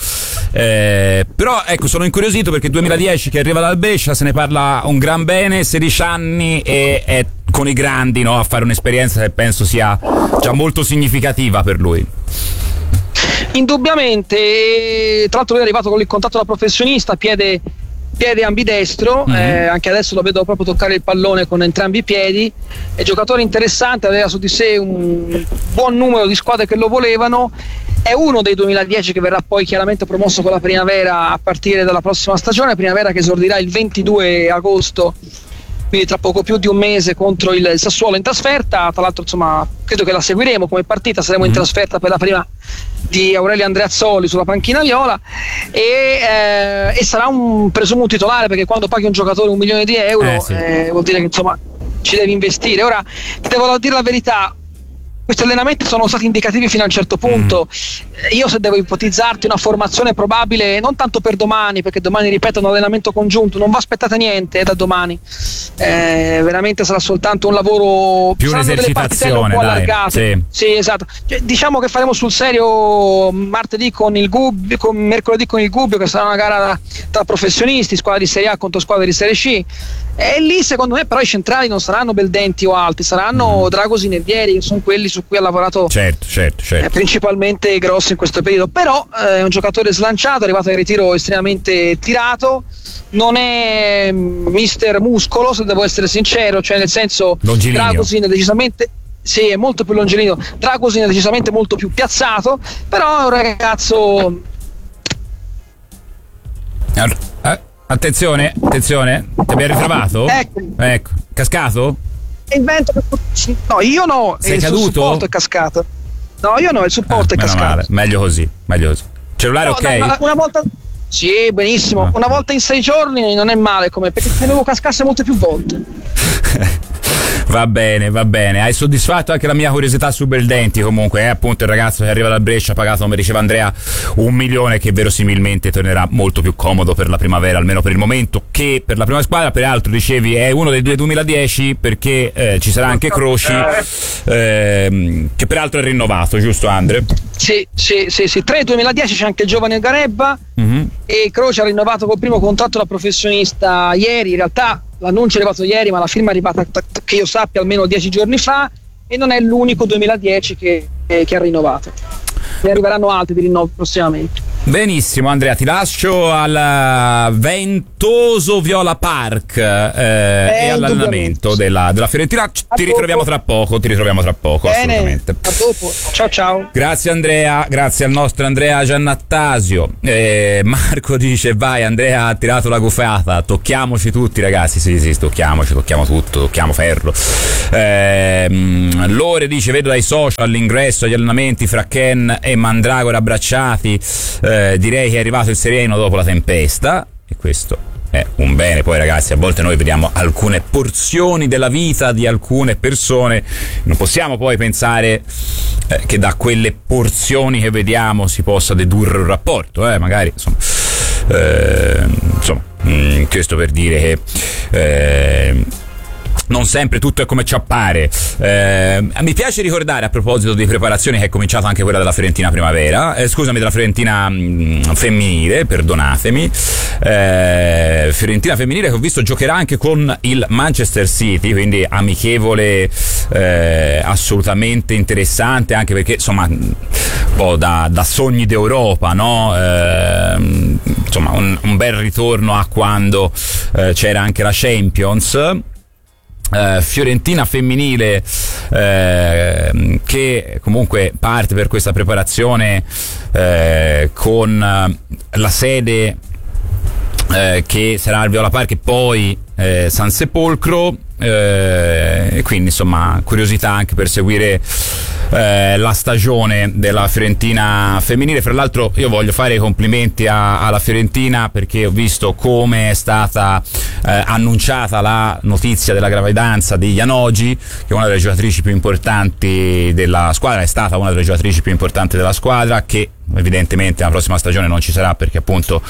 Eh, però ecco, sono incuriosito perché duemiladieci che arriva dal Brescia, se ne parla un gran bene, sedici anni e è con i grandi, no, a fare un'esperienza che penso sia già molto significativa per lui. Indubbiamente, tra l'altro lui è arrivato con il contatto da professionista, piede, piede ambidestro, mm-hmm. eh, anche adesso lo vedo proprio toccare il pallone con entrambi i piedi, è giocatore interessante, aveva su di sé un buon numero di squadre che lo volevano, è uno dei duemiladieci che verrà poi chiaramente promosso con la Primavera a partire dalla prossima stagione, Primavera che esordirà il ventidue agosto, quindi tra poco più di un mese, contro il Sassuolo in trasferta. Tra l'altro, insomma, credo che la seguiremo come partita, saremo in trasferta per la prima di Aurelio Andreazzoli sulla panchina viola e, eh, e sarà un presumo titolare, perché quando paghi un giocatore un milione di euro eh, sì. eh, vuol dire che insomma ci devi investire. Ora ti devo dire la verità, questi allenamenti sono stati indicativi fino a un certo punto. Mm. Io, se devo ipotizzarti una formazione probabile, non tanto per domani, perché domani, ripeto, è un allenamento congiunto, non va aspettate niente da domani, eh, veramente sarà soltanto un lavoro più un'esercitazione un po' allargate. Sì. sì, esatto. Cioè, diciamo che faremo sul serio martedì con il Gubbio, con mercoledì con il Gubbio, che sarà una gara tra professionisti, squadra di Serie A contro squadra di Serie C. E lì secondo me però i centrali non saranno Beldenti o altri, saranno mm. Dragosin e Vieri, che sono quelli su cui ha lavorato certo, certo, certo. Eh, principalmente Grosso in questo periodo. Però eh, è un giocatore slanciato, è arrivato in ritiro estremamente tirato, non è mister muscolo, se devo essere sincero, cioè nel senso Dragosin è decisamente sì, è molto più longilineo, Dragosin è decisamente molto più piazzato, però è un ragazzo eh. Attenzione, attenzione, ti abbiamo ritrovato? Ecco. Ecco, cascato? Il vento che... No, io no. Sei il caduto? Il supporto è cascato. No, io no, il supporto ah, è cascato. Male. Meglio così, meglio così. Cellulare no, ok? No, una volta... Sì, benissimo. Ah. Una volta in sei giorni non è male, come perché tenevo cascasse molte più volte. Va bene, va bene. Hai soddisfatto anche la mia curiosità su Beldenti. Comunque è appunto il ragazzo che arriva dal Brescia, pagato, come diceva Andrea, un milione, che verosimilmente tornerà molto più comodo per la Primavera, almeno per il momento, che per la prima squadra. Peraltro dicevi è uno dei due duemiladieci, perché eh, ci sarà anche Croci, eh, che peraltro è rinnovato, giusto Andre? Sì, sì, sì, sì. tre duemiladieci c'è anche il giovane Garebba, mm-hmm. e Croce ha rinnovato col primo contratto da professionista ieri. In realtà l'annuncio è arrivato ieri, ma la firma è arrivata, che io sappia, almeno dieci giorni fa, e non è l'unico duemiladieci che, eh, che ha rinnovato. Ne arriveranno altri di rinnovo prossimamente. Benissimo Andrea, ti lascio al ventoso Viola Park eh, e all'allenamento della, della Fiorentina. Ti a ritroviamo dopo. tra poco, ti ritroviamo tra poco. Bene, assolutamente. A dopo. Ciao ciao. Grazie Andrea, grazie al nostro Andrea Giannattasio. Eh, Marco dice: vai, Andrea ha tirato la gufata, tocchiamoci tutti ragazzi. Sì sì, tocchiamoci, tocchiamo tutto, tocchiamo ferro. Eh, Lore dice: vedo dai social l'ingresso agli allenamenti fra Ken e Mandragora abbracciati. Eh, direi che è arrivato il sereno dopo la tempesta, e questo è un bene. Poi ragazzi, a volte noi vediamo alcune porzioni della vita di alcune persone, non possiamo poi pensare eh, che da quelle porzioni che vediamo si possa dedurre un rapporto, eh, magari insomma, eh, insomma mh, questo per dire che eh, non sempre tutto è come ci appare. Eh, mi piace ricordare, a proposito di preparazione, che è cominciata anche quella della Fiorentina Primavera, eh, scusami, della Fiorentina mh, femminile, perdonatemi. Eh, Fiorentina femminile che ho visto giocherà anche con il Manchester City, quindi amichevole eh, assolutamente interessante, anche perché insomma un po' da, da sogni d'Europa, no? Eh, insomma un, un bel ritorno a quando eh, c'era anche la Champions. Uh, Fiorentina femminile uh, che comunque parte per questa preparazione uh, con uh, la sede uh, che sarà al Viola Park e poi uh, San Sepolcro, e quindi insomma curiosità anche per seguire eh, la stagione della Fiorentina femminile. Fra l'altro io voglio fare i complimenti a, alla Fiorentina, perché ho visto come è stata eh, annunciata la notizia della gravidanza di Janogy, che è una delle giocatrici più importanti della squadra, è stata una delle giocatrici più importanti della squadra, che evidentemente la prossima stagione non ci sarà perché appunto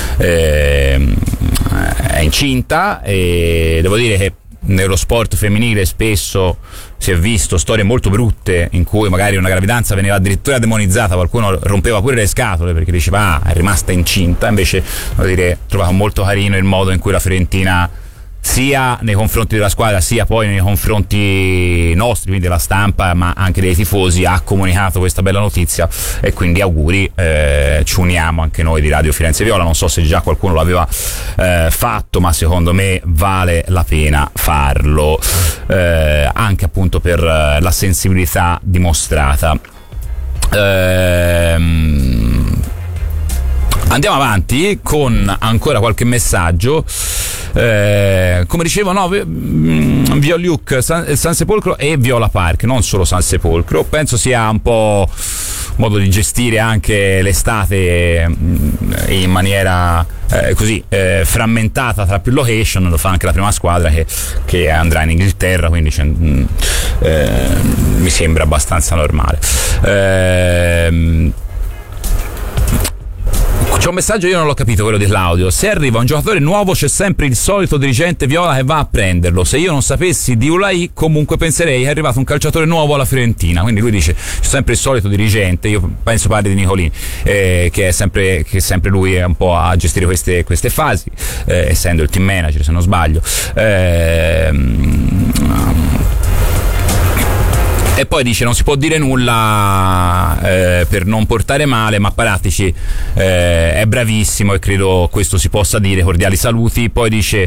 eh, è incinta. E devo dire che nello sport femminile spesso si è visto storie molto brutte in cui magari una gravidanza veniva addirittura demonizzata, qualcuno rompeva pure le scatole perché diceva ah, è rimasta incinta. Invece devo dire, ho trovato molto carino il modo in cui la Fiorentina, sia nei confronti della squadra sia poi nei confronti nostri, quindi della stampa ma anche dei tifosi, ha comunicato questa bella notizia, e quindi auguri, eh, ci uniamo anche noi di Radio Firenze Viola. Non so se già qualcuno l'aveva eh, fatto, ma secondo me vale la pena farlo, eh, anche appunto per la sensibilità dimostrata. Ehm Andiamo avanti con ancora qualche messaggio. Eh, come dicevo, no, Violiuc, San, San Sepolcro e Viola Park, non solo San Sepolcro. Penso sia un po' modo di gestire anche l'estate in maniera eh, così eh, frammentata tra più location. Lo fa anche la prima squadra che, che andrà in Inghilterra, quindi cioè, eh, mi sembra abbastanza normale. Eh, C'è un messaggio, io non l'ho capito, quello dell'audio. Se arriva un giocatore nuovo c'è sempre il solito dirigente viola che va a prenderlo. Se io non sapessi di Ulai, comunque penserei che è arrivato un calciatore nuovo alla Fiorentina. Quindi lui dice c'è sempre il solito dirigente. Io penso parli di Nicolini, eh, che è sempre che sempre lui è un po' a gestire queste, queste fasi, eh, essendo il team manager se non sbaglio. Eh, E poi dice non si può dire nulla eh, per non portare male, ma Paratici eh, è bravissimo e credo questo si possa dire. Cordiali saluti. Poi dice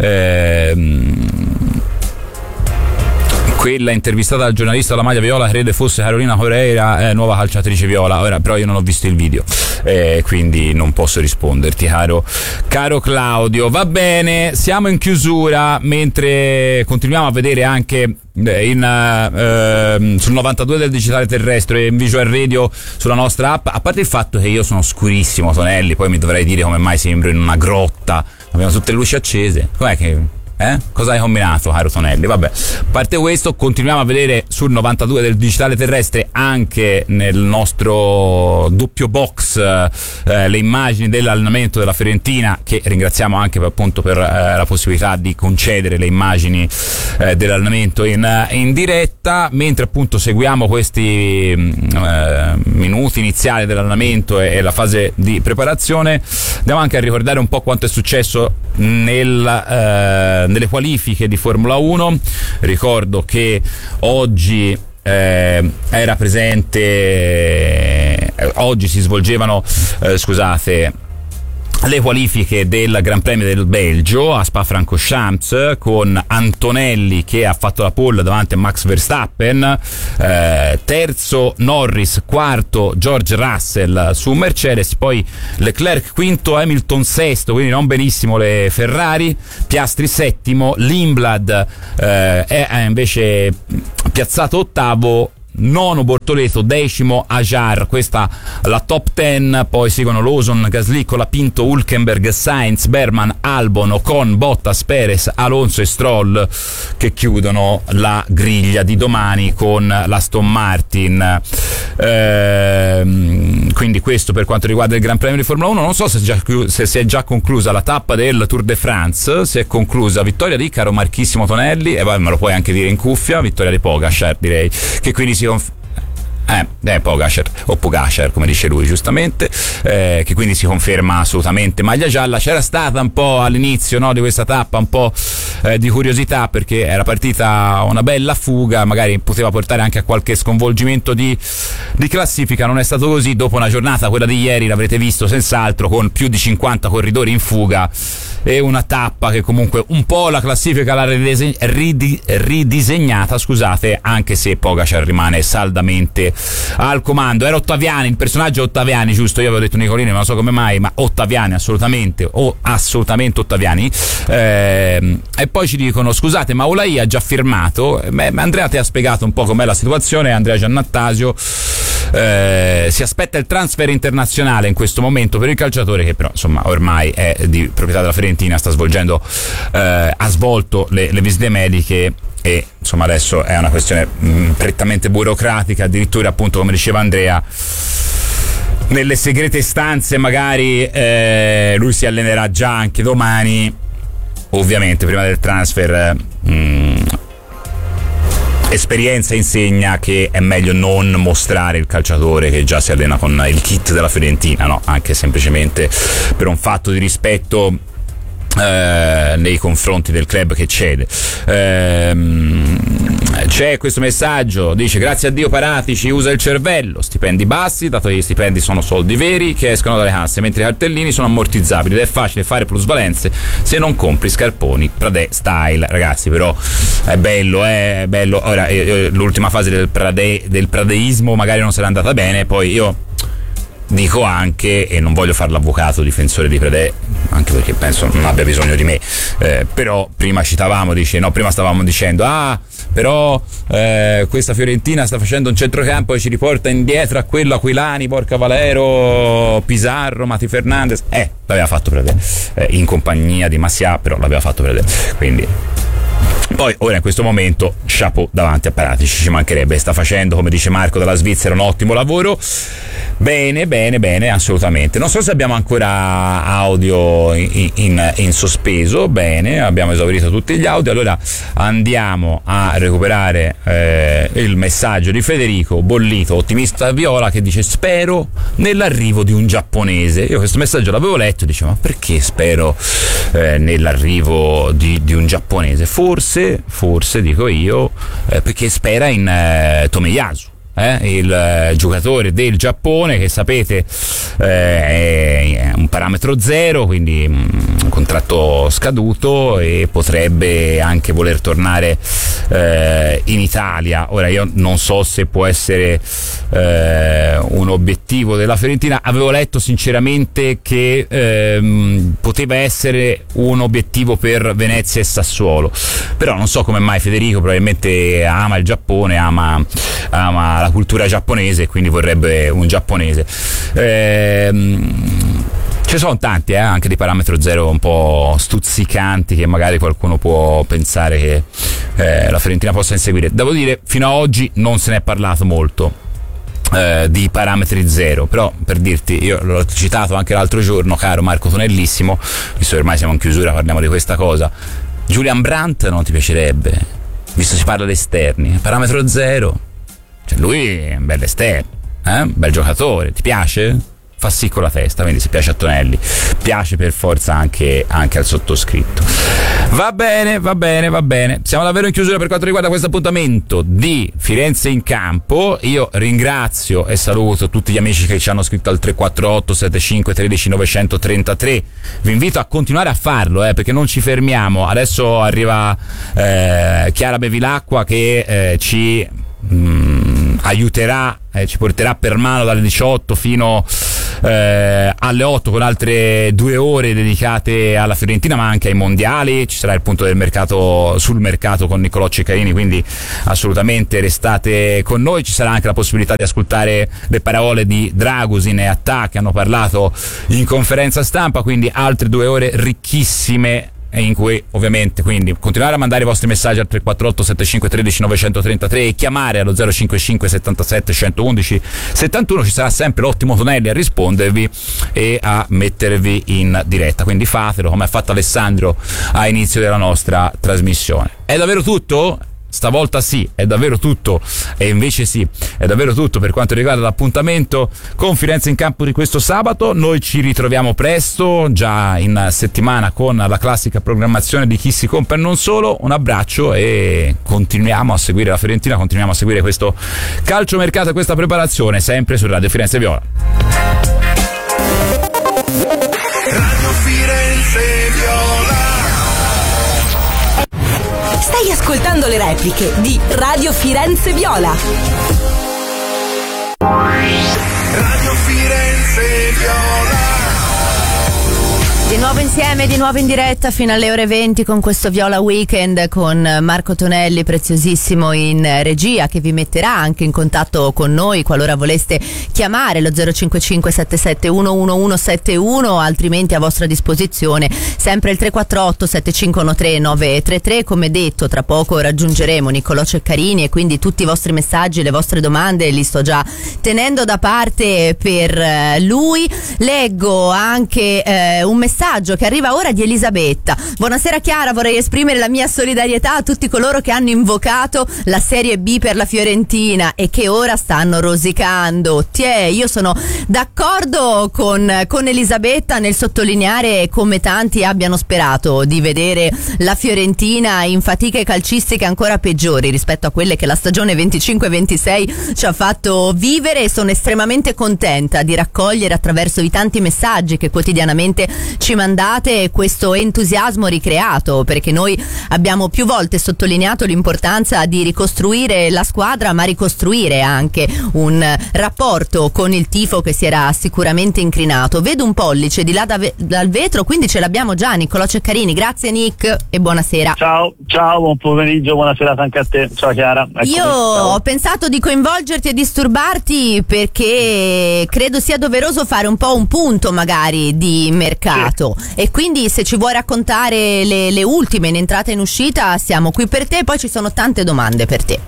ehm, quella intervistata dal giornalista della maglia viola crede fosse Carolina Correia, eh, nuova calciatrice viola. Ora però io non ho visto il video, eh, quindi non posso risponderti, caro, caro Claudio. Va bene, siamo in chiusura, mentre continuiamo a vedere anche in, uh, sul novantadue del digitale terrestre e in Visual Radio sulla nostra app. A parte il fatto che io sono scurissimo, Tonelli, poi mi dovrei dire come mai sembro in una grotta, abbiamo tutte le luci accese. Com'è che Eh? Cosa hai combinato, caro Tonelli? Vabbè, a parte questo, continuiamo a vedere sul novantadue del digitale terrestre, anche nel nostro doppio box, eh, le immagini dell'allenamento della Fiorentina, che ringraziamo anche per, appunto per eh, la possibilità di concedere le immagini eh, dell'allenamento in, in diretta, mentre appunto seguiamo questi eh, minuti iniziali dell'allenamento e, e la fase di preparazione. Andiamo anche a ricordare un po' quanto è successo nel, eh, nelle qualifiche di Formula uno. Ricordo che oggi eh, era presente eh, oggi si svolgevano eh, scusate le qualifiche del Gran Premio del Belgio a Spa-Francorchamps, con Antonelli che ha fatto la pole davanti a Max Verstappen, eh, terzo Norris, quarto George Russell su Mercedes, poi Leclerc quinto, Hamilton sesto, quindi non benissimo le Ferrari, Piastri settimo, Lindblad eh, è invece piazzato ottavo, nono Bortoleto, decimo Ajar. Questa la top ten. Poi seguono Lawson, Gasly, Colapinto, Hülkenberg, Sainz, Berman, Albon, Ocon, Bottas, Perez, Alonso e Stroll, che chiudono la griglia di domani con l'Aston Martin. Ehm, quindi questo per quanto riguarda il Gran Premio di Formula uno. Non so se, già, se si è già conclusa la tappa del Tour de France. Si è conclusa vittoria di caro Marchissimo Tonelli, e poi me lo puoi anche dire in cuffia, vittoria di Pogacar, direi, che quindi si conf- Eh, eh, Pogacar, o Pogacar come dice lui giustamente, eh, che quindi si conferma assolutamente maglia gialla. C'era stata un po' all'inizio, no, di questa tappa un po' eh, di curiosità, perché era partita una bella fuga, magari poteva portare anche a qualche sconvolgimento di, di classifica. Non è stato così. Dopo una giornata, quella di ieri, l'avrete visto senz'altro, con più di cinquanta corridori in fuga e una tappa che comunque un po' la classifica l'ha ridise- ridi- ridisegnata, scusate, anche se Pogacar rimane saldamente al comando. Era Ottaviani, il personaggio Ottaviani, giusto? Io avevo detto Nicolini, non so come mai, ma Ottaviani assolutamente, o assolutamente Ottaviani. Eh, e poi ci dicono: scusate, ma Olai ha già firmato? Beh, Andrea ti ha spiegato un po' com'è la situazione. Andrea Giannattasio eh, si aspetta il transfer internazionale in questo momento per il calciatore, che però insomma ormai è di proprietà della Fiorentina, sta svolgendo eh, ha svolto le, le visite mediche, e insomma adesso è una questione mh, prettamente burocratica. Addirittura, appunto, come diceva Andrea, nelle segrete stanze magari eh, lui si allenerà già anche domani, ovviamente prima del transfer. Mh, esperienza insegna che è meglio non mostrare il calciatore che già si allena con il kit della Fiorentina, no? Anche semplicemente per un fatto di rispetto Eh, nei confronti del club che cede. Ehm, c'è questo messaggio, dice: grazie a Dio Paratici usa il cervello, stipendi bassi, dato che gli stipendi sono soldi veri che escono dalle casse, mentre i cartellini sono ammortizzabili ed è facile fare plusvalenze se non compri scarponi Pradè style. Ragazzi, però è bello, è bello. Ora eh, l'ultima fase del, Pradè, del pradeismo magari non sarà andata bene, poi io dico anche, e non voglio fare l'avvocato difensore di Pradè, anche perché penso non abbia bisogno di me, eh, però prima citavamo, dice, no, prima stavamo dicendo ah, però eh, questa Fiorentina sta facendo un centrocampo e ci riporta indietro a quello Aquilani, Porca Valero, Pizarro, Mati Fernandez. Eh, l'aveva fatto Pradè, eh, in compagnia di Massià, però l'aveva fatto Pradè, quindi poi ora in questo momento chapeau davanti a Paratici, ci mancherebbe, sta facendo, come dice Marco dalla Svizzera, un ottimo lavoro. Bene, bene, bene, assolutamente. Non so se abbiamo ancora audio in, in, in sospeso. Bene, abbiamo esaurito tutti gli audio. Allora andiamo a recuperare eh, il messaggio di Federico Bollito, ottimista viola, che dice: spero nell'arrivo di un giapponese. Io questo messaggio l'avevo letto e dicevo: ma perché spero eh, nell'arrivo di, di un giapponese? Forse, forse dico io, eh, perché spera in eh, Tomiyasu. Eh, il eh, giocatore del Giappone, che sapete eh, è un parametro zero, quindi un contratto scaduto, e potrebbe anche voler tornare eh, in Italia. Ora io non so se può essere eh, un obiettivo della Fiorentina. Avevo letto sinceramente che ehm, poteva essere un obiettivo per Venezia e Sassuolo, però non so come mai Federico probabilmente ama il Giappone, ama, ama la cultura giapponese, quindi vorrebbe un giapponese. Ehm, ci sono tanti, eh, anche di parametro zero un po' stuzzicanti che magari qualcuno può pensare che eh, la Fiorentina possa inseguire. Devo dire, fino ad oggi non se ne è parlato molto eh, di parametri zero, però per dirti, io l'ho citato anche l'altro giorno, caro Marco Tonellissimo, visto che ormai siamo in chiusura, parliamo di questa cosa. Julian Brandt non ti piacerebbe, visto si parla di esterni, parametro zero, cioè lui è un bel esterno, eh? Un bel giocatore, ti piace? Fa sì con la testa, quindi se piace a Tonelli piace per forza anche, anche al sottoscritto. Va bene, va bene, va bene, siamo davvero in chiusura per quanto riguarda questo appuntamento di Firenze in campo. Io ringrazio e saluto tutti gli amici che ci hanno scritto al tre quattro otto sette cinque uno tre nove tre tre. Vi invito a continuare a farlo, eh, perché non ci fermiamo. Adesso arriva eh, Chiara Bevilacqua che eh, ci mh, aiuterà, eh, ci porterà per mano dalle diciotto fino eh, alle otto con altre due ore dedicate alla Fiorentina, ma anche ai mondiali. Ci sarà il punto del mercato sul mercato con Niccolò Ceccarini, quindi assolutamente restate con noi. Ci sarà anche la possibilità di ascoltare le parole di Dragusin e Attà che hanno parlato in conferenza stampa, quindi altre due ore ricchissime, e in cui ovviamente quindi continuare a mandare i vostri messaggi al tre quattro otto sette cinque uno tre nove tre tre e chiamare allo zero cinque cinque settantasette centoudici settantuno. Ci sarà sempre l'ottimo Tonelli a rispondervi e a mettervi in diretta, quindi fatelo come ha fatto Alessandro a inizio della nostra trasmissione. È davvero tutto? Stavolta sì, è davvero tutto, e invece sì, è davvero tutto per quanto riguarda l'appuntamento con Firenze in campo di questo sabato. Noi ci ritroviamo presto, già in settimana, con la classica programmazione di Chi si compra e non solo. Un abbraccio e continuiamo a seguire la Fiorentina, continuiamo a seguire questo calciomercato e questa preparazione sempre su Radio Firenze Viola. Radio Firenze Viola. Stai ascoltando le repliche di Radio Firenze Viola. Radio Firenze Viola. Di nuovo insieme, di nuovo in diretta fino alle ore venti con questo Viola Weekend, con Marco Tonelli preziosissimo in regia, che vi metterà anche in contatto con noi qualora voleste chiamare lo zero cinque cinque sette sette uno uno uno sette uno, altrimenti a vostra disposizione sempre il tre quattro otto sette cinque uno tre nove tre tre. Come detto, tra poco raggiungeremo Niccolò Ceccarini e quindi tutti i vostri messaggi, le vostre domande li sto già tenendo da parte per lui. Leggo anche eh, un messaggio che arriva ora di Elisabetta. Buonasera Chiara, vorrei esprimere la mia solidarietà a tutti coloro che hanno invocato la Serie B per la Fiorentina e che ora stanno rosicando. Tiè, io sono d'accordo con, con Elisabetta nel sottolineare come tanti abbiano sperato di vedere la Fiorentina in fatiche calcistiche ancora peggiori rispetto a quelle che la stagione venticinque ventisei ci ha fatto vivere, e sono estremamente contenta di raccogliere attraverso i tanti messaggi che quotidianamente ci mandate questo entusiasmo ricreato, perché noi abbiamo più volte sottolineato l'importanza di ricostruire la squadra, ma ricostruire anche un rapporto con il tifo che si era sicuramente incrinato. Vedo un pollice di là da ve- dal vetro, quindi ce l'abbiamo già. Niccolò Ceccarini, grazie Nick e buonasera. Ciao, ciao, buon pomeriggio, buonasera anche a te. Ciao Chiara. Eccomi. Io ciao. Ho pensato di coinvolgerti e disturbarti perché credo sia doveroso fare un po' un punto magari di mercato. Sì. E quindi se ci vuoi raccontare le, le ultime in entrata e in uscita, siamo qui per te. Poi ci sono tante domande per te.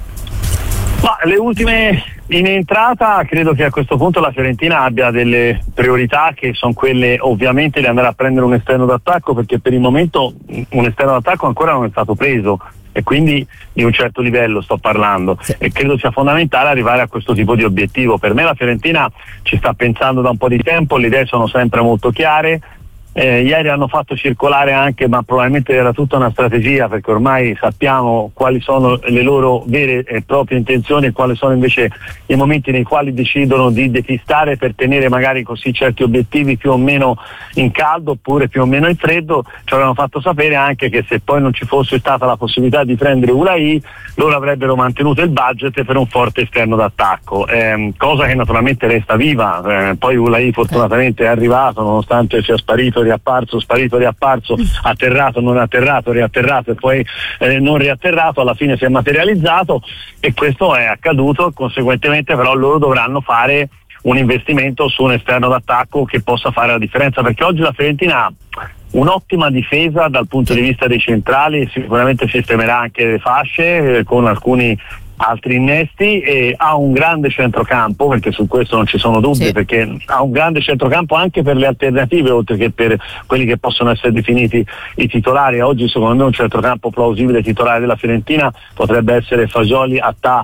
Ma le ultime in entrata, credo che a questo punto la Fiorentina abbia delle priorità che sono quelle ovviamente di andare a prendere un esterno d'attacco, perché per il momento un esterno d'attacco ancora non è stato preso, e quindi di un certo livello sto parlando, sì. E credo sia fondamentale arrivare a questo tipo di obiettivo. Per me la Fiorentina ci sta pensando da un po' di tempo, le idee sono sempre molto chiare. Eh, ieri hanno fatto circolare anche, ma probabilmente era tutta una strategia, perché ormai sappiamo quali sono le loro vere e proprie intenzioni e quali sono invece i momenti nei quali decidono di depistare per tenere magari così certi obiettivi più o meno in caldo oppure più o meno in freddo. Ci avevano fatto sapere anche che se poi non ci fosse stata la possibilità di prendere Ulai, loro avrebbero mantenuto il budget per un forte esterno d'attacco, eh, cosa che naturalmente resta viva. Eh, poi Ulai fortunatamente è arrivato, nonostante sia sparito, riapparso, sparito, riapparso, atterrato, non atterrato, riatterrato e poi eh, non riatterrato, alla fine si è materializzato, e questo è accaduto. Conseguentemente però loro dovranno fare un investimento su un esterno d'attacco che possa fare la differenza, perché oggi la Fiorentina ha un'ottima difesa dal punto di vista dei centrali, sicuramente sistemerà anche le fasce eh, con alcuni altri innesti, e ha un grande centrocampo, perché su questo non ci sono dubbi, sì. Perché ha un grande centrocampo anche per le alternative oltre che per quelli che possono essere definiti i titolari. Oggi secondo me un centrocampo plausibile titolare della Fiorentina potrebbe essere Fagioli, Attà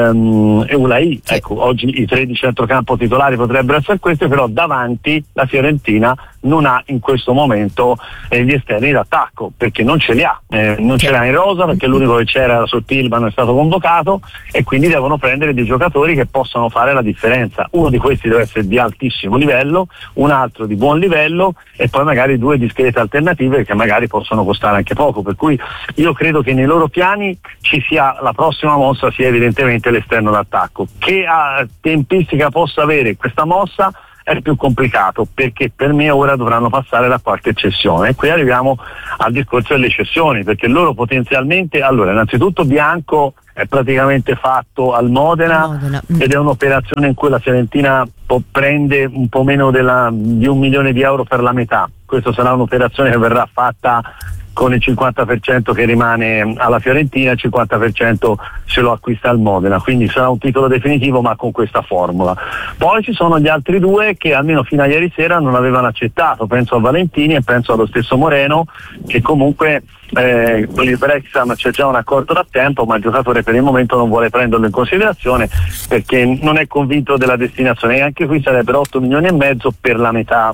um, e Ulai, sì. Ecco, oggi i tre di centrocampo titolari potrebbero essere questi, però davanti la Fiorentina non ha in questo momento eh, gli esterni d'attacco, perché non ce li ha, eh, non ce li ha in rosa, perché l'unico che c'era era Sottilman, non è stato convocato, e quindi devono prendere dei giocatori che possano fare la differenza. Uno di questi deve essere di altissimo livello, un altro di buon livello, e poi magari due discrete alternative che magari possono costare anche poco, per cui io credo che nei loro piani ci sia la prossima mossa sia evidentemente l'esterno d'attacco. Che a tempistica possa avere questa mossa è più complicato, perché per me ora dovranno passare da qualche cessione, e qui arriviamo al discorso delle cessioni, perché loro potenzialmente, allora innanzitutto Bianco è praticamente fatto al Modena, Modena. Ed è un'operazione in cui la Fiorentina prende un po' meno della, di un milione di euro per la metà. Questa sarà un'operazione che verrà fatta con il cinquanta per cento che rimane alla Fiorentina, il cinquanta per cento se lo acquista al Modena, quindi sarà un titolo definitivo ma con questa formula. Poi ci sono gli altri due che almeno fino a ieri sera non avevano accettato, penso a Valentini e penso allo stesso Moreno, che comunque eh, con il Brexham c'è già un accordo da tempo, ma il giocatore per il momento non vuole prenderlo in considerazione perché non è convinto della destinazione, e anche qui sarebbero otto milioni e mezzo per la metà.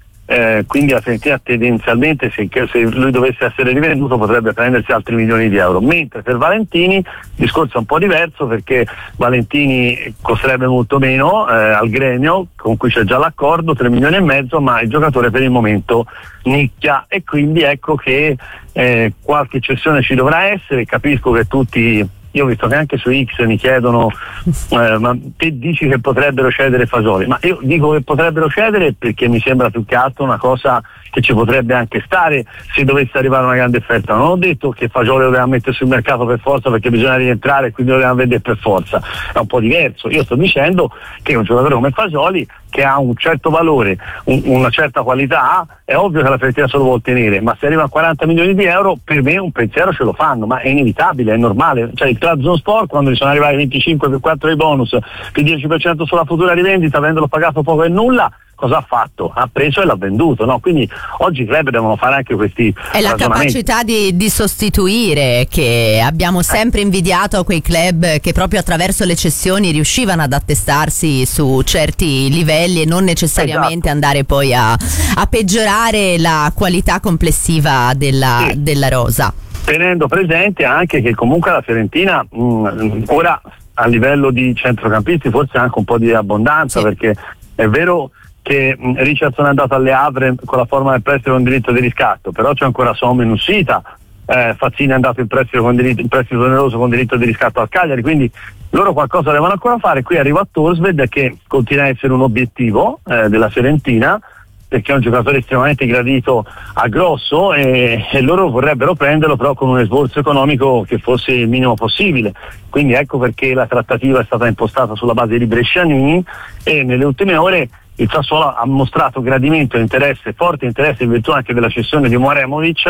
Eh, quindi la Fiorentina tendenzialmente se, se lui dovesse essere rivenduto potrebbe prendersi altri milioni di euro, mentre per Valentini il discorso è un po' diverso, perché Valentini costerebbe molto meno eh, al Gremio, con cui c'è già l'accordo, tre milioni e mezzo, ma il giocatore per il momento nicchia, e quindi ecco che eh, qualche cessione ci dovrà essere. Capisco che tutti, io ho visto che anche su X mi chiedono eh, ma te dici che potrebbero cedere Fagioli, ma io dico che potrebbero cedere perché mi sembra più che altro una cosa che ci potrebbe anche stare se dovesse arrivare una grande offerta. Non ho detto che Fagioli doveva mettere sul mercato per forza perché bisogna rientrare e quindi doveva vendere per forza, è un po' diverso. Io sto dicendo che un giocatore come Fagioli, che ha un certo valore, un, una certa qualità, è ovvio che la Fiorentina se lo vuol tenere, ma se arriva a quaranta milioni di euro per me un pensiero ce lo fanno, ma è inevitabile, è normale. Cioè il Trabzonspor, quando gli sono arrivati venticinque più quattro di bonus, più dieci per cento sulla futura rivendita, avendolo pagato poco e nulla, cosa ha fatto? Ha preso e l'ha venduto, no? Quindi oggi i club devono fare anche questi è la capacità di, di sostituire, che abbiamo sempre invidiato a quei club che proprio attraverso le cessioni riuscivano ad attestarsi su certi livelli e non necessariamente esatto. andare poi a, a peggiorare la qualità complessiva della, sì. della rosa. Tenendo presente anche che comunque la Fiorentina mh, ora a livello di centrocampisti forse anche un po' di abbondanza, sì. perché è vero che Richardson è andato alle Havre con la forma del prestito con diritto di riscatto, però c'è ancora Sommo in uscita, eh, Fazzini è andato in prestito, con diritto, in prestito oneroso con diritto di riscatto al Cagliari, quindi loro qualcosa devono ancora fare. Qui arriva Torsved, che continua a essere un obiettivo eh, della Fiorentina, perché è un giocatore estremamente gradito a grosso, e, e loro vorrebbero prenderlo però con un esborso economico che fosse il minimo possibile. Quindi ecco perché la trattativa è stata impostata sulla base di Brescianini, e nelle ultime ore il Sassuolo ha mostrato gradimento e interesse, forte interesse in virtù anche della cessione di Moremovic,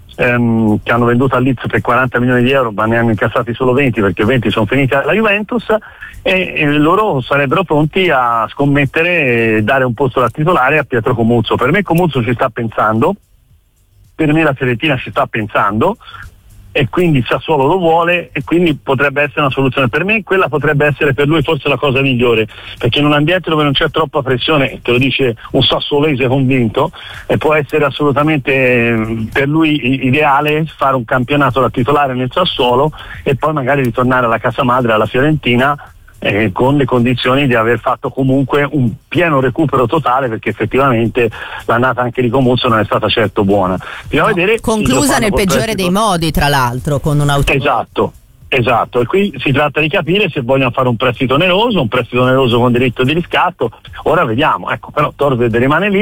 ehm, che hanno venduto al Leeds per quaranta milioni di euro, ma ne hanno incassati solo venti perché venti sono finiti alla Juventus, e, e loro sarebbero pronti a scommettere e dare un posto da titolare a Pietro Comuzzo. Per me Comuzzo ci sta pensando, per me la Fiorentina ci sta pensando, e quindi il Sassuolo lo vuole, e quindi potrebbe essere una soluzione. Per me quella potrebbe essere per lui forse la cosa migliore, perché in un ambiente dove non c'è troppa pressione, te lo dice un sassuolese convinto, e può essere assolutamente per lui ideale fare un campionato da titolare nel Sassuolo e poi magari ritornare alla casa madre, alla Fiorentina, Eh, con le condizioni di aver fatto comunque un pieno recupero totale, perché effettivamente l'annata anche di Comuzzo non è stata certo buona. Bisogna no, vedere conclusa nel peggiore dei modi, tra l'altro, con un auto. Esatto, esatto, e qui si tratta di capire se vogliono fare un prestito oneroso, un prestito oneroso con diritto di riscatto. Ora vediamo, ecco, però Torved rimane lì,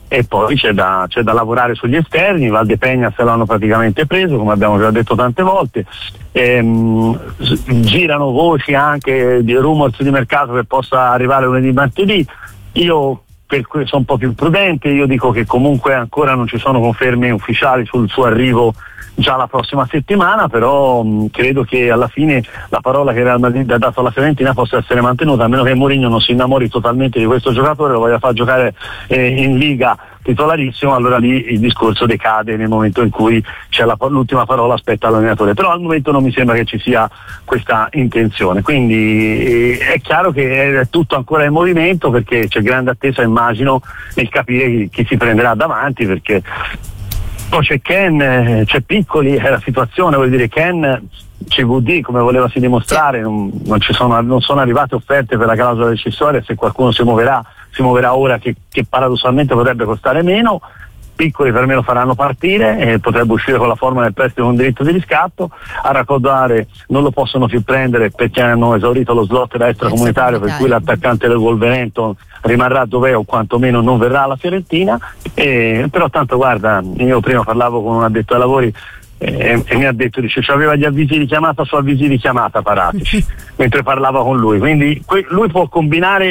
e poi c'è da, c'è da lavorare sugli esterni. Valdepeñas se l'hanno praticamente preso, come abbiamo già detto tante volte. Ehm, girano voci anche di rumors di mercato che possa arrivare lunedì martedì. Io per questo sono un po' più prudente, io dico che comunque ancora non ci sono conferme ufficiali sul suo arrivo già la prossima settimana, però mh, credo che alla fine la parola che Real Madrid ha dato alla Fiorentina possa essere mantenuta, a meno che Mourinho non si innamori totalmente di questo giocatore, lo voglia far giocare eh, in Liga titolarissimo, allora lì il discorso decade nel momento in cui c'è la, l'ultima parola spetta all'allenatore, però al momento non mi sembra che ci sia questa intenzione, quindi eh, è chiaro che è tutto ancora in movimento, perché c'è grande attesa, immagino, nel capire chi, chi si prenderà davanti, perché poi c'è Ken, c'è Piccoli, è la situazione, vuol dire Ken C V D come volevasi dimostrare, non, non, ci sono, non sono arrivate offerte per la clausola rescissoria, se qualcuno si muoverà si muoverà ora che, che paradossalmente potrebbe costare meno. Piccoli per me lo faranno partire e potrebbe uscire con la forma del prestito con diritto di riscatto. A Raccordare non lo possono più prendere perché hanno esaurito lo slot da extracomunitario, per cui l'attaccante del Wolverhampton rimarrà dov'è o quantomeno non verrà alla Fiorentina. E, però tanto guarda, io prima parlavo con un addetto ai lavori e, e mi ha detto, dice, aveva gli avvisi di chiamata su avvisi di chiamata paratici mentre parlava con lui, quindi que- lui può combinare